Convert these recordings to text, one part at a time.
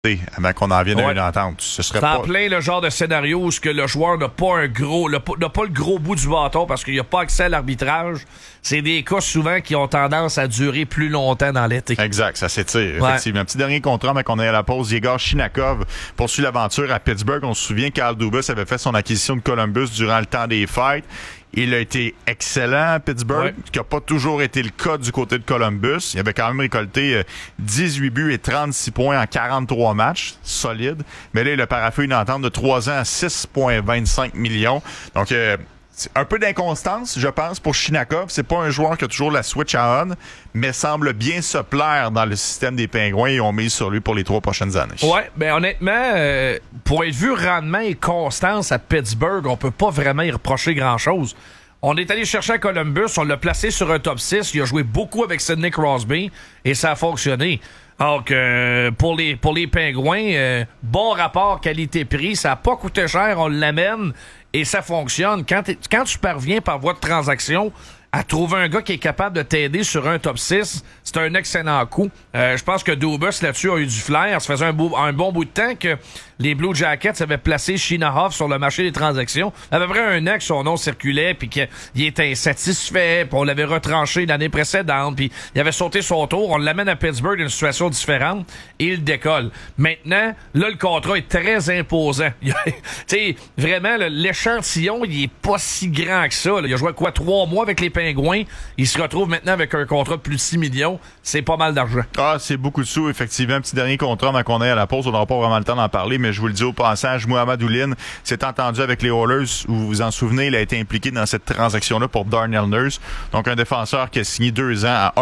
avant qu'on en vienne à une entente. Ce serait pas... en plein le genre de scénario où le joueur n'a pas le gros bout du bâton parce qu'il n'a pas accès à l'arbitrage. C'est des cas souvent qui ont tendance à durer plus longtemps dans l'été. Exact, ça s'étire. Effectivement. Un petit dernier contrat avant qu'on aille à la pause. Yegor Shinakov poursuit l'aventure à Pittsburgh. On se souvient qu'Al Dubas avait fait son acquisition de Columbus durant le temps des fêtes. Il a été excellent à Pittsburgh, ce qui n'a pas toujours été le cas du côté de Columbus. Il avait quand même récolté 18 buts et 36 points en 43 matchs. Solide. Mais là, il a paraphé une entente de 3 ans à 6,25 millions. Donc, un peu d'inconstance, je pense, pour Shinakov. C'est pas un joueur qui a toujours la switch à on, mais semble bien se plaire dans le système des Pingouins et ont mis sur lui pour les 3 prochaines années. Ouais, ben honnêtement, pour être vu rendement et constance à Pittsburgh, on peut pas vraiment y reprocher grand-chose. On est allé chercher à Columbus, on l'a placé sur un top 6, il a joué beaucoup avec Sidney Crosby et ça a fonctionné. Donc, pour les Pingouins, bon rapport qualité-prix, ça a pas coûté cher, on l'amène et ça fonctionne. Quand tu parviens par voie de transaction à trouver un gars qui est capable de t'aider sur un top 6, c'est un excellent coup. Je pense que Dubas, là-dessus, a eu du flair. Ça faisait un bon bout de temps que les Blue Jackets avaient placé Shinakov sur le marché des transactions. À peu près un an que son nom circulait, puis qu'il était insatisfait, puis on l'avait retranché l'année précédente, puis il avait sauté son tour. On l'amène à Pittsburgh dans une situation différente, et il décolle. Maintenant, là, le contrat est très imposant. Tu sais, vraiment, l'échantillon, il est pas si grand que ça. Là. Il a joué 3 mois avec les Pingouins. Il se retrouve maintenant avec un contrat de plus de 6 millions. C'est pas mal d'argent. Ah, c'est beaucoup de sous, effectivement. Un petit dernier contrat avant qu'on aille à la pause. On n'aura pas vraiment le temps d'en parler, mais je vous le dis au passage, Mohamed Oulin s'est entendu avec les Oilers. Vous vous en souvenez, il a été impliqué dans cette transaction-là pour Darnell Nurse. Donc, un défenseur qui a signé 2 ans à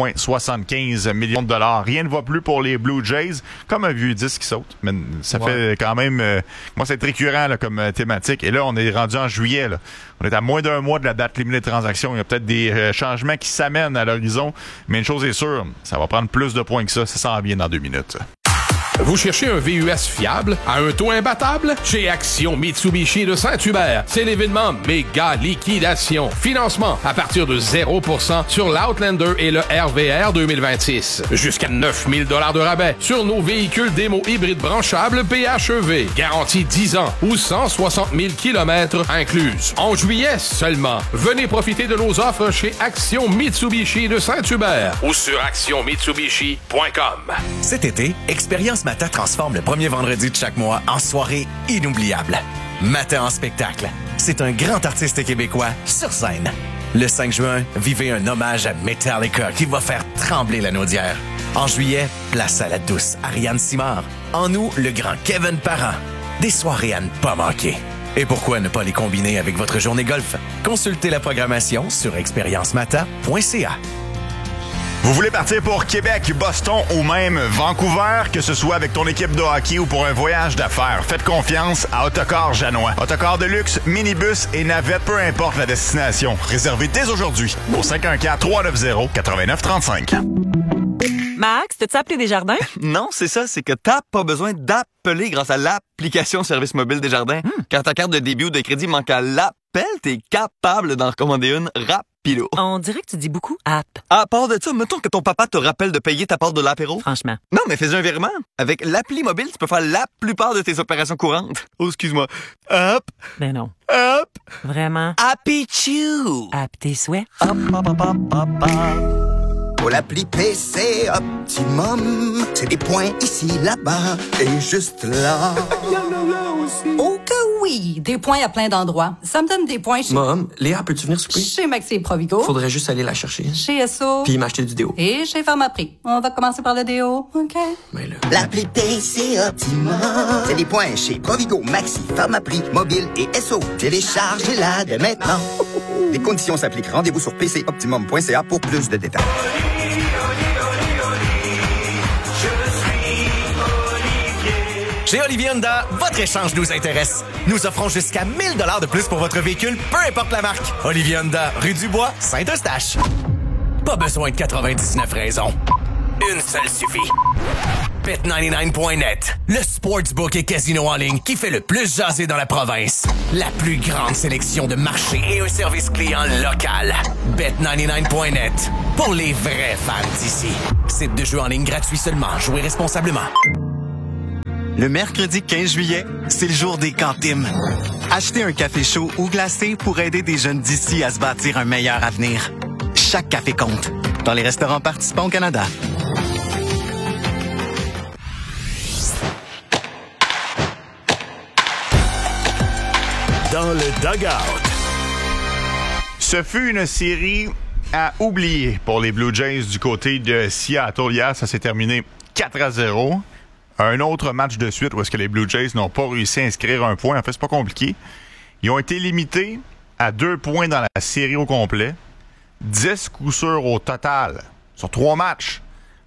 1,75 millions de dollars. Rien ne va plus pour les Blue Jays. Comme un vieux disque qui saute. Mais ça fait quand même... moi, c'est récurrent là, comme thématique. Et là, on est rendu en juillet. Là. On est à moins d'un mois de la date limite de transaction. Il y a peut-être des changements qui s'amènent à l'horizon. Mais une chose est sûre, ça va prendre plus de points que ça. Ça s'en vient dans 2 minutes. Vous cherchez un VUS fiable à un taux imbattable? Chez Action Mitsubishi de Saint-Hubert, c'est l'événement méga liquidation. Financement à partir de 0% sur l'Outlander et le RVR 2026. Jusqu'à 9 000 $ de rabais sur nos véhicules démo hybrides branchables PHEV. Garantie 10 ans ou 160 000 km incluses. En juillet seulement, venez profiter de nos offres chez Action Mitsubishi de Saint-Hubert ou sur actionmitsubishi.com. Cet été, Expérience Mata transforme le premier vendredi de chaque mois en soirée inoubliable. Mata en spectacle. C'est un grand artiste québécois sur scène. Le 5 juin, vivez un hommage à Metallica qui va faire trembler la naudière. En juillet, place à la douce Ariane Simard. En août, le grand Kevin Parent. Des soirées à ne pas manquer. Et pourquoi ne pas les combiner avec votre journée golf? Consultez la programmation sur expériencemata.ca. Vous voulez partir pour Québec, Boston ou même Vancouver, que ce soit avec ton équipe de hockey ou pour un voyage d'affaires, faites confiance à Autocar Janois. Autocar de luxe, minibus et navette, peu importe la destination. Réservez dès aujourd'hui au 514-390-8935. Max, t'as-tu appelé Desjardins? Non, c'est ça, c'est que t'as pas besoin d'appeler grâce à l'application Service mobile Desjardins. Quand ta carte de débit ou de crédit manque à l'appel, t'es capable d'en recommander une rapido. On dirait que tu dis beaucoup app. À part de ça, mettons que ton papa te rappelle de payer ta part de l'apéro. Franchement. Non, mais fais un virement. Avec l'appli mobile, tu peux faire la plupart de tes opérations courantes. Oh, excuse-moi. Hop. Ben non. Hop. Vraiment. Happy Chew. App tes souhaits. Hop, hop, hop, hop, hop, hop. Pour l'appli PC Optimum, c'est des points ici, là-bas et juste là. Oh que oui! Des points à plein d'endroits. Ça me donne des points chez... Mom, Léa, peux-tu venir souper? Chez Maxi Provigo. Faudrait juste aller la chercher. Chez Esso. Puis m'acheter du déo. Et chez Pharmaprix. On va commencer par le déo, OK? Mais là... L'appli PC Optimum, c'est des points chez Provigo, Maxi, Pharmaprix, Mobile et Esso. Téléchargez-la dès maintenant. Les conditions s'appliquent. Rendez-vous sur pcoptimum.ca pour plus de détails. Chez Olivier Honda, votre échange nous intéresse. Nous offrons jusqu'à 1 000 $ de plus pour votre véhicule, peu importe la marque. Olivier Honda, rue du Bois, Saint-Eustache. Pas besoin de 99 raisons. Une seule suffit. Bet99.net, le sportsbook et casino en ligne qui fait le plus jaser dans la province. La plus grande sélection de marchés et un service client local. Bet99.net, pour les vrais fans d'ici. Site de jeu en ligne gratuit seulement. Jouez responsablement. Le mercredi 15 juillet, c'est le jour des cantines. Achetez un café chaud ou glacé pour aider des jeunes d'ici à se bâtir un meilleur avenir. Chaque café compte. Dans les restaurants participants au Canada. Dans le dugout. Ce fut une série à oublier pour les Blue Jays du côté de Seattle. Hier, ça s'est terminé 4-0. Un autre match de suite où est-ce que les Blue Jays n'ont pas réussi à inscrire un point. En fait, c'est pas compliqué. Ils ont été limités à 2 points dans la série au complet. 10 coups sûrs au total sur 3 matchs.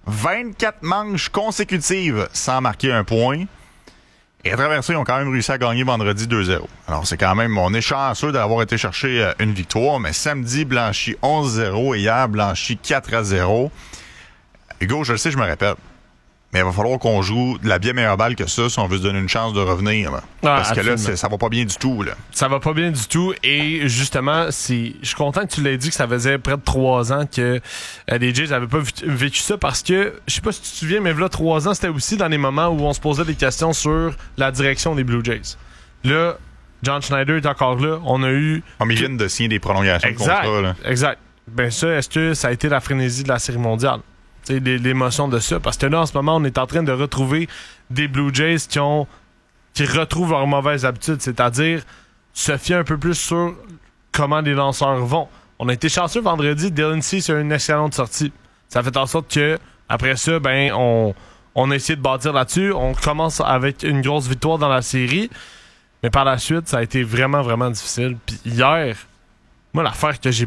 24 manches consécutives sans marquer un point. Et à travers ça, ils ont quand même réussi à gagner vendredi 2-0. Alors, c'est quand même, on est chanceux d'avoir été chercher une victoire, mais samedi, Blanchi 11-0 et hier, Blanchi 4-0. Hugo, je le sais, je me répète, mais il va falloir qu'on joue de la bien meilleure balle que ça si on veut se donner une chance de revenir. Là. Parce que là, ça va pas bien du tout. Là. Ça va pas bien du tout. Et justement, je suis content que tu l'aies dit que ça faisait près de 3 ans que les Jays n'avaient pas vécu ça parce que, je sais pas si tu te souviens, mais là, 3 ans, c'était aussi dans les moments où on se posait des questions sur la direction des Blue Jays. Là, John Schneider est encore là. On a eu... ils viennent de signer des prolongations de contrat. Là. Exact. Ben ça, est-ce que ça a été la frénésie de la Série mondiale? L'émotion de ça. Parce que là, en ce moment, on est en train de retrouver des Blue Jays qui retrouvent leurs mauvaises habitudes, c'est-à-dire se fier un peu plus sur comment les lanceurs vont. On a été chanceux vendredi. Dylan Cease a eu une excellente sortie. Ça fait en sorte que après ça, ben on a essayé de bâtir là-dessus. On commence avec une grosse victoire dans la série. Mais par la suite, ça a été vraiment, vraiment difficile. Puis hier, moi, l'affaire que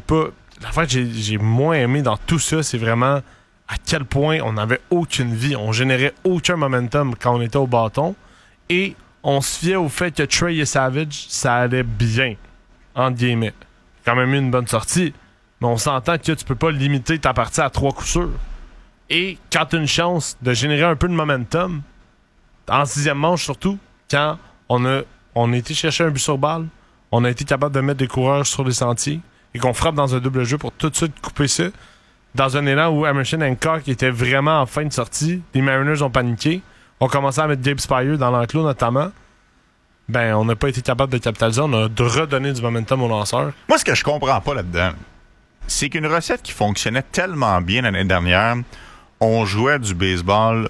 j'ai moins aimé dans tout ça, c'est vraiment à quel point on n'avait aucune vie. On générait aucun momentum quand on était au bâton. Et on se fiait au fait que Trey et Savage, ça allait bien, entre guillemets. Quand même eu une bonne sortie. Mais on s'entend que tu peux pas limiter ta partie à 3 coups sûrs. Et quand tu as une chance de générer un peu de momentum, en 6e manche surtout, quand on a été chercher un but sur balle, on a été capable de mettre des coureurs sur les sentiers et qu'on frappe dans un double jeu pour tout de suite couper ça. Dans un élan où Emerson Hancock était vraiment en fin de sortie, les Mariners ont paniqué, ont commencé à mettre Gabe Spire dans l'enclos notamment. Ben, on n'a pas été capable de capitaliser, on a redonné du momentum aux lanceurs. Moi, ce que je comprends pas là-dedans, c'est qu'une recette qui fonctionnait tellement bien l'année dernière, on jouait du baseball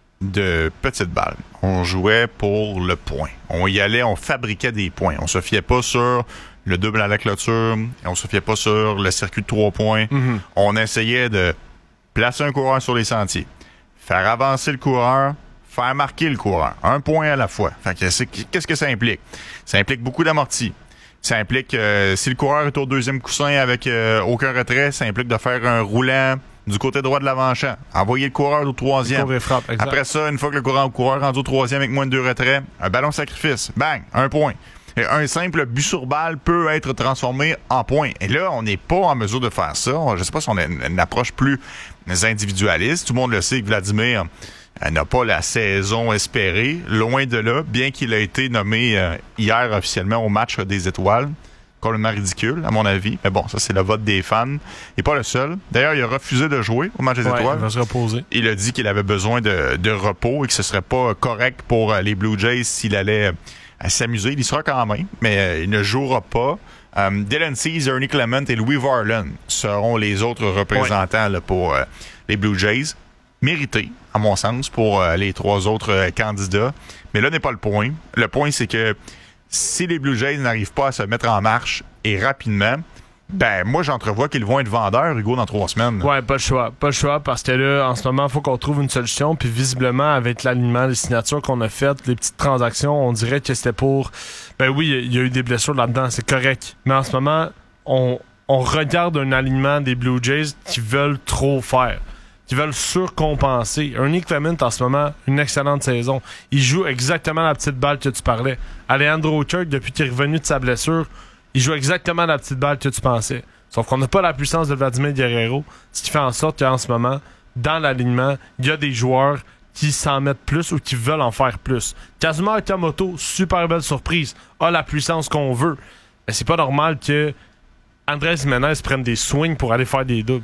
de petite balle. On jouait pour le point. On y allait, on fabriquait des points. On se fiait pas sur le double à la clôture, et on se fiait pas sur le circuit de 3 points. Mm-hmm. On essayait de placer un coureur sur les sentiers, faire avancer le coureur, faire marquer le coureur. 1 point à la fois. Fait que qu'est-ce que ça implique? Ça implique beaucoup d'amortis. Ça implique, si le coureur est au 2e coussin avec aucun retrait, ça implique de faire un roulant du côté droit de l'avant-champ. Envoyer le coureur au 3e. Frappe, après ça, une fois que le coureur rendu au 3e avec moins de 2 retraits, un ballon sacrifice. Bang! 1 point. Et un simple but sur balle peut être transformé en point. Et là, on n'est pas en mesure de faire ça. Je ne sais pas si on a une approche plus individualiste. Tout le monde le sait que Vladimir n'a pas la saison espérée. Loin de là, bien qu'il ait été nommé hier officiellement au match des étoiles. Complètement ridicule, à mon avis. Mais bon, ça, c'est le vote des fans. Il n'est pas le seul. D'ailleurs, il a refusé de jouer au match des étoiles. Il va se reposer. Il a dit qu'il avait besoin de repos et que ce serait pas correct pour les Blue Jays s'il allait s'amuser. Il y sera quand même, mais il ne jouera pas. Dylan Cease, Ernie Clement et Louis Varland seront les autres représentants là, pour les Blue Jays. Mérité, à mon sens, pour les 3 autres candidats. Mais là n'est pas le point. Le point, c'est que si les Blue Jays n'arrivent pas à se mettre en marche et rapidement, ben moi j'entrevois qu'ils vont être vendeurs, Hugo, dans 3 semaines. Là. Ouais, pas le choix. Pas le choix parce que là, en ce moment, il faut qu'on trouve une solution. Puis visiblement, avec l'alignement, les signatures qu'on a faites, les petites transactions, on dirait que c'était pour... Ben oui, il y a eu des blessures là-dedans, c'est correct. Mais en ce moment, on regarde un alignement des Blue Jays qui veulent trop faire. Qui veulent surcompenser. Ernie Clement, en ce moment, une excellente saison. Il joue exactement la petite balle que tu parlais. Alejandro Kirk, depuis qu'il est revenu de sa blessure, il joue exactement la petite balle que tu pensais. Sauf qu'on n'a pas la puissance de Vladimir Guerrero, ce qui fait en sorte qu'en ce moment, dans l'alignement, il y a des joueurs qui s'en mettent plus ou qui veulent en faire plus. Kazuma Okamoto, super belle surprise, a la puissance qu'on veut. Mais c'est pas normal que Andrés Jiménez prenne des swings pour aller faire des doubles.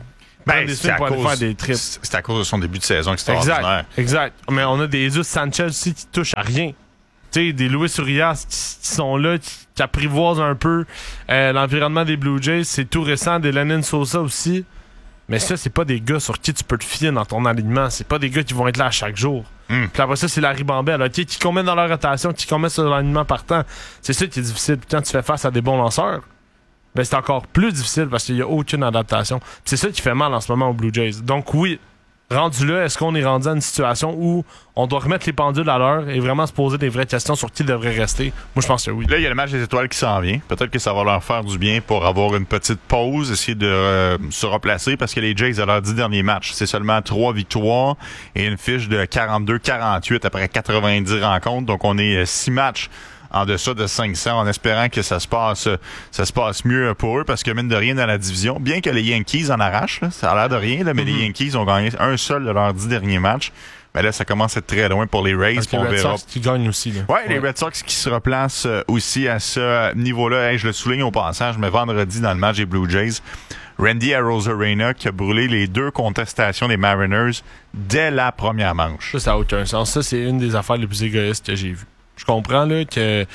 prendre des swings pour aller faire des trips. C'est à cause de son début de saison extraordinaire. Exact. Mais on a des Jesus Sanchez aussi qui touchent à rien. Tu sais, des Luis Urias qui sont là, qui apprivoisent un peu l'environnement des Blue Jays. C'est tout récent, des Lennon Sosa aussi. Mais ça, c'est pas des gars sur qui tu peux te fier dans ton alignement. C'est pas des gars qui vont être là à chaque jour. Puis après ça, c'est Larry Bambel, okay, qui commet dans leur rotation, qui commet sur l'alignement partant. C'est ça qui est difficile. Puis quand tu fais face à des bons lanceurs, ben c'est encore plus difficile parce qu'il n'y a aucune adaptation. Puis c'est ça qui fait mal en ce moment aux Blue Jays. Donc oui, rendu là, est-ce qu'on est rendu à une situation où on doit remettre les pendules à l'heure et vraiment se poser des vraies questions sur qui devrait rester? Moi, je pense que oui. Là, il y a le match des étoiles qui s'en vient. Peut-être que ça va leur faire du bien pour avoir une petite pause, essayer de se replacer parce que les Jays, à leurs 10 derniers matchs, c'est seulement 3 victoires et une fiche de 42-48 après 90 rencontres. Donc, on est 6 matchs en deçà de 500, en espérant que ça se passe mieux pour eux, parce que mine de rien dans la division, bien que les Yankees en arrachent, là, ça a l'air de rien, là, mais les Yankees ont gagné un seul de leurs 10 derniers matchs. Mais là, ça commence à être très loin pour les Rays. Parce que les Red Sox qui gagnent aussi. Là. Ouais, les Red Sox qui se replacent aussi à ce niveau-là. Hey, je le souligne au passage, mais vendredi, dans le match des Blue Jays, Randy Arozarena qui a brûlé les 2 contestations des Mariners dès la première manche. Ça n'a aucun sens. Ça, c'est une des affaires les plus égoïstes que j'ai vues. Je comprends que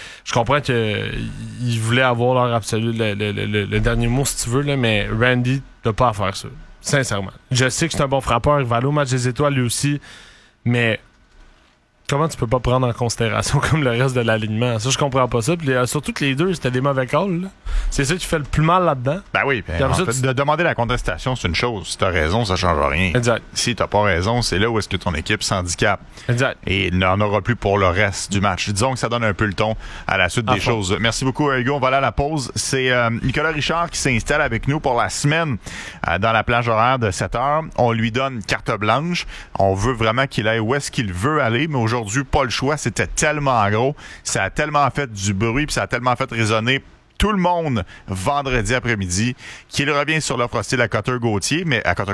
ils voulaient avoir leur absolu le dernier mot si tu veux là, mais Randy n'a pas à faire ça. Sincèrement. Je sais que c'est un bon frappeur, il va aller au match des étoiles lui aussi, mais comment tu peux pas prendre en considération comme le reste de l'alignement? Ça, je comprends pas ça. Puis, surtout que les deux, c'était des mauvais calls. Là. C'est ça qui fait le plus mal là-dedans. Ben oui. En fait, de demander la contestation, c'est une chose. Si t'as raison, ça change rien. Exact. Si t'as pas raison, c'est là où est-ce que ton équipe s'handicape. Exact. Et il n'en aura plus pour le reste du match. Disons que ça donne un peu le ton à la suite des choses. Merci beaucoup, Hugo. On va aller à la pause. C'est Nicolas Richard qui s'installe avec nous pour la semaine dans la plage horaire de 7 heures. On lui donne carte blanche. On veut vraiment qu'il aille où est-ce qu'il veut aller, mais aujourd'hui, pas le choix. C'était tellement gros. Ça a tellement fait du bruit puis ça a tellement fait résonner tout le monde vendredi après-midi qu'il revient sur l'offre hostile à Cutter-Gauthier,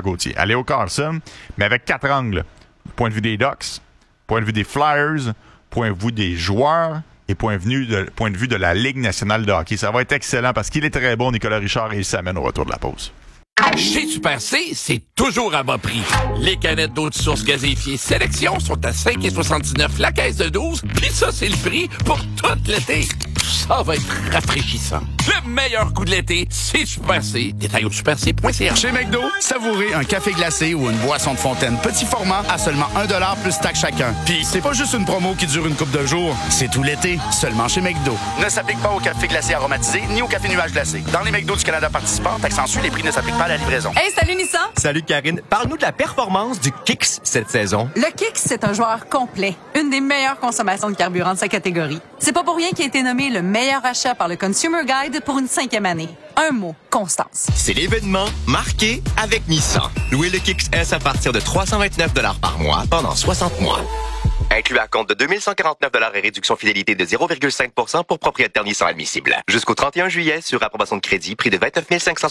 à Léo Carlson, mais avec 4 angles. Point de vue des Ducks, point de vue des Flyers, point de vue des joueurs et point de vue de la Ligue nationale de hockey. Ça va être excellent parce qu'il est très bon, Nicolas Richard, et il s'amène au retour de la pause. Chez Super C, c'est toujours à bas prix. Les canettes d'eau de source gazéifiée Sélection sont à 5,79 la caisse de 12, puis ça, c'est le prix pour tout l'été. Ça va être rafraîchissant. Le meilleur coup de l'été, c'est Super C. Détail au superc.ca. Chez McDo, savourez un café glacé ou une boisson de fontaine petit format à seulement 1$ plus taxe chacun. Puis c'est pas juste une promo qui dure une couple de jours, c'est tout l'été, seulement chez McDo. Ne s'applique pas au café glacé aromatisé ni au café nuage glacé. Dans les McDo du Canada participants, taxe en sus, les prix ne s'appliquent pas à la livraison. Hey, salut Nissan! Salut Karine. Parle-nous de la performance du Kicks cette saison. Le Kicks, c'est un joueur complet. Une des meilleures consommations de carburant de sa catégorie. C'est pas pour rien qu'il a été nommé le meilleur achat par le Consumer Guide pour une 5e année. Un mot, constance. C'est l'événement marqué avec Nissan. Louez le Kicks S à partir de 329$ par mois pendant 60 mois. Inclus à compte de 2149$ et réduction fidélité de 0,5% pour propriétaire Nissan admissible. Jusqu'au 31 juillet, sur approbation de crédit, prix de 29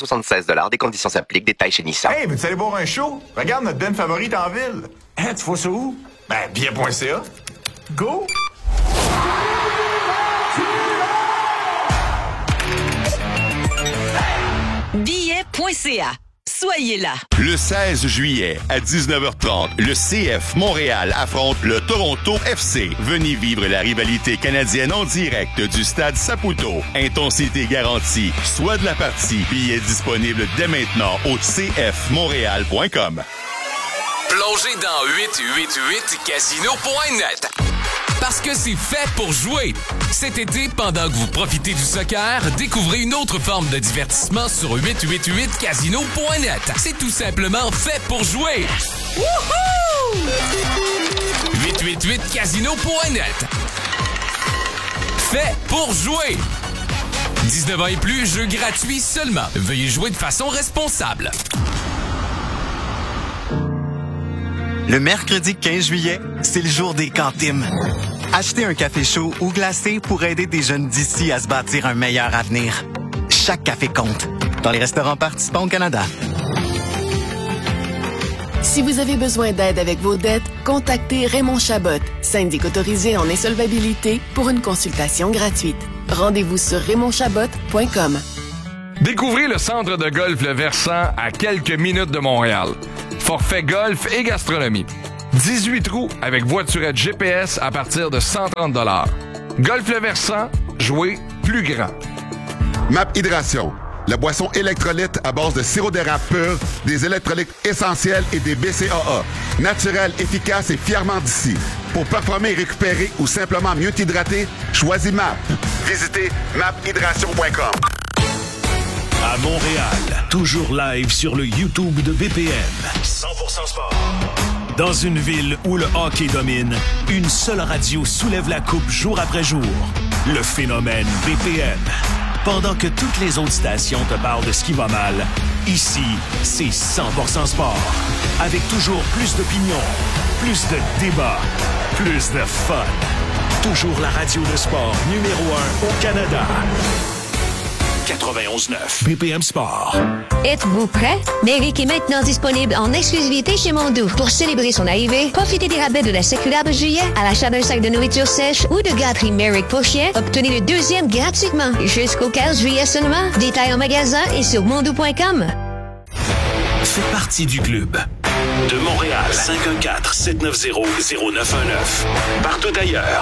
576$. Des conditions s'appliquent. Détails chez Nissan. Hey, veux-tu aller boire un show? Regarde notre band favorite en ville. Hein, tu vois ça où? Ben, bien.ca. Go! Billet.ca. Soyez là. Le 16 juillet à 19h30, le CF Montréal affronte le Toronto FC. Venez vivre la rivalité canadienne en direct du stade Saputo. Intensité garantie. Soit de la partie. Billets disponibles dès maintenant au cfmontréal.com. Plongez dans 888casino.net. Parce que c'est fait pour jouer. Cet été, pendant que vous profitez du soccer, découvrez une autre forme de divertissement sur 888casino.net. C'est tout simplement fait pour jouer. Wouhou! 888casino.net. Fait pour jouer. 19 ans et plus, jeu gratuit seulement. Veuillez jouer de façon responsable. Le mercredi 15 juillet, c'est le jour des Cantimes. Achetez un café chaud ou glacé pour aider des jeunes d'ici à se bâtir un meilleur avenir. Chaque café compte. Dans les restaurants participants au Canada. Si vous avez besoin d'aide avec vos dettes, contactez Raymond Chabot, syndic autorisé en insolvabilité, pour une consultation gratuite. Rendez-vous sur RaymondChabot.com. Découvrez le centre de golf Le Versant à quelques minutes de Montréal. Forfait golf et gastronomie. 18 trous avec voiturette GPS à partir de 130 $. Golf Le Versant, jouer plus grand. MAP Hydration, la boisson électrolyte à base de sirop d'érable pur, des électrolytes essentiels et des BCAA. Naturel, efficace et fièrement d'ici. Pour performer et récupérer ou simplement mieux t'hydrater, choisis MAP. Visitez maphydration.com. À Montréal, toujours live sur le YouTube de BPM. 100% sport. Dans une ville où le hockey domine, une seule radio soulève la coupe jour après jour. Le phénomène BPM. Pendant que toutes les autres stations te parlent de ce qui va mal, ici, c'est 100% sport. Avec toujours plus d'opinions, plus de débats, plus de fun. Toujours la radio de sport numéro 1 au Canada. 91.9 BPM Sport. Êtes-vous prêt? Merrick est maintenant disponible en exclusivité chez Mondou. Pour célébrer son arrivée, profitez des rabais de la séculaire de juillet à l'achat d'un sac de nourriture sèche ou de gâterie Merrick pour chien. Obtenez le deuxième gratuitement jusqu'au 15 juillet seulement. Détails en magasin et sur mondou.com. Faites partie du club. De Montréal, 514-790-0919. Partout ailleurs,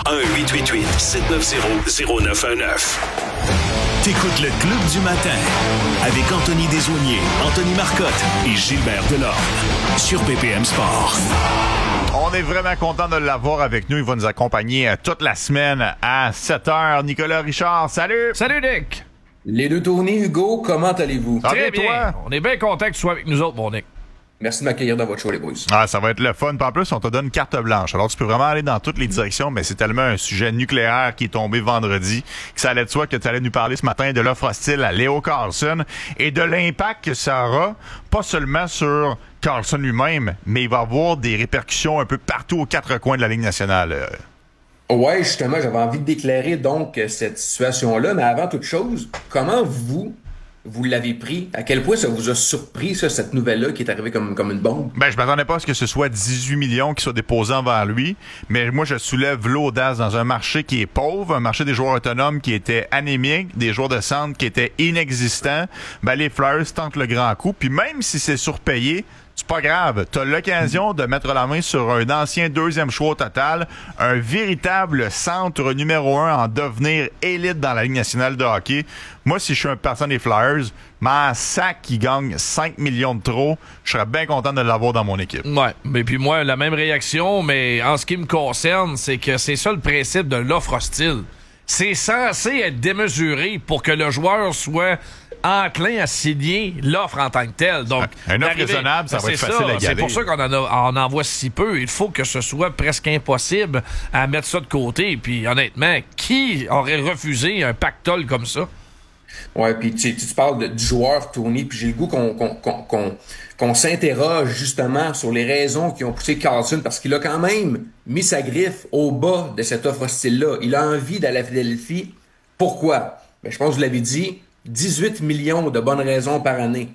1-888-790-0919. T'écoutes le Club du matin avec Anthony Desaulniers, Anthony Marcotte et Gilbert Delorme sur BPM Sport. On est vraiment content de l'avoir avec nous. Il va nous accompagner toute la semaine à 7h. Nicolas Richard, salut! Salut, Nick! Les deux Tony, Hugo, comment allez-vous? Très bien. Toi? On est bien content que tu sois avec nous autres, mon Nick. Merci de m'accueillir dans votre show, les boys. Ah, ça va être le fun. Puis en plus, on te donne carte blanche. Alors, tu peux vraiment aller dans toutes les directions, mais c'est tellement un sujet nucléaire qui est tombé vendredi que ça allait de soi que tu allais nous parler ce matin de l'offre hostile à Leo Carlsson et de l'impact que ça aura, pas seulement sur Carlsson lui-même, mais il va avoir des répercussions un peu partout aux quatre coins de la Ligue nationale. Ouais, justement, j'avais envie d'éclairer donc cette situation-là, mais avant toute chose, comment vous l'avez pris? À quel point ça vous a surpris, ça, cette nouvelle-là qui est arrivée comme une bombe? Ben, je m'attendais pas à ce que ce soit 18 millions qui soient déposés envers lui, mais moi, je soulève l'audace dans un marché qui est pauvre, un marché des joueurs autonomes qui était anémique, des joueurs de centre qui étaient inexistants. Ben, les Flyers tentent le grand coup, puis même si c'est surpayé, c'est pas grave. T'as l'occasion de mettre la main sur un ancien deuxième choix au total, un véritable centre numéro 1 en devenir élite dans la Ligue nationale de hockey. Moi, si je suis un partisan des Flyers, ma sac qui gagne 5 millions de trop, je serais bien content de l'avoir dans mon équipe. Ouais, mais puis moi, la même réaction, mais en ce qui me concerne, c'est que c'est ça le principe de l'offre hostile. C'est censé être démesuré pour que le joueur soit enclin à signer l'offre en tant que telle. Donc, un offre raisonnable, ça va être facile à égaler. C'est pour ça qu'on en envoie si peu. Il faut que ce soit presque impossible à mettre ça de côté. Puis honnêtement, qui aurait refusé un pactole comme ça? Ouais, puis tu parles du joueur, Tony, puis j'ai le goût qu'on s'interroge justement sur les raisons qui ont poussé Carlsson, parce qu'il a quand même mis sa griffe au bas de cette offre hostile-là. Il a envie d'aller à Philadelphie. Pourquoi? Ben, je pense que vous l'avez dit, 18 millions de bonnes raisons par année.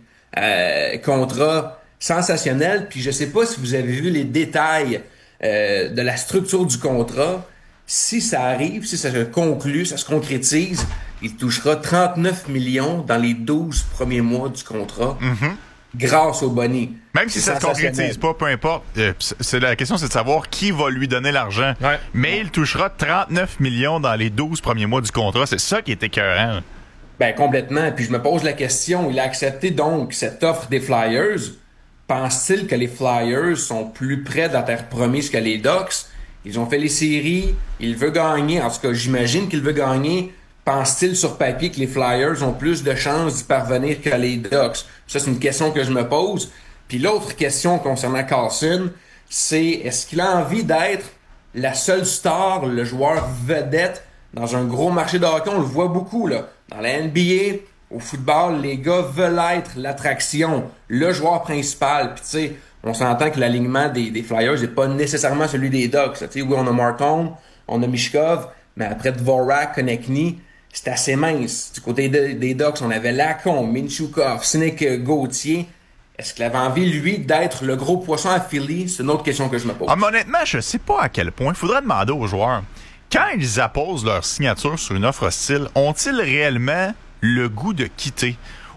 Contrat sensationnel, puis je sais pas si vous avez vu les détails de la structure du contrat. Si ça arrive, si ça se conclut, ça se concrétise, il touchera 39 millions dans les 12 premiers mois du contrat grâce au boni. Même si ça ne se concrétise pas, peu importe. La question, c'est de savoir qui va lui donner l'argent. Ouais. Mais il touchera 39 millions dans les 12 premiers mois du contrat. C'est ça qui est écœurant. Ben, complètement. Puis je me pose la question, il a accepté donc cette offre des Flyers. Pense-t-il que les Flyers sont plus près d'être promis que les Ducks? Ils ont fait les séries, il veut gagner. En tout cas, j'imagine qu'il veut gagner. Pense-t-il sur papier que les Flyers ont plus de chances d'y parvenir que les Ducks? Ça, c'est une question que je me pose. Puis l'autre question concernant Carlsson, c'est est-ce qu'il a envie d'être la seule star, le joueur vedette dans un gros marché de hockey? On le voit beaucoup, là. Dans la NBA, au football, les gars veulent être l'attraction, le joueur principal. Puis tu sais, on s'entend que l'alignement des Flyers n'est pas nécessairement celui des Ducks. Tu sais, oui, on a Martin, on a Mishkov, mais après Dvorak, Konechny, c'est assez mince. Du côté des Ducks, on avait Lacombe, Minchukov, Sinek Gauthier. Est-ce qu'il avait envie, lui, d'être le gros poisson à Philly? C'est une autre question que je me pose. Ah, mais honnêtement, je sais pas à quel point. Il faudrait demander aux joueurs. Quand ils apposent leur signature sur une offre hostile, ont-ils réellement le goût de quitter?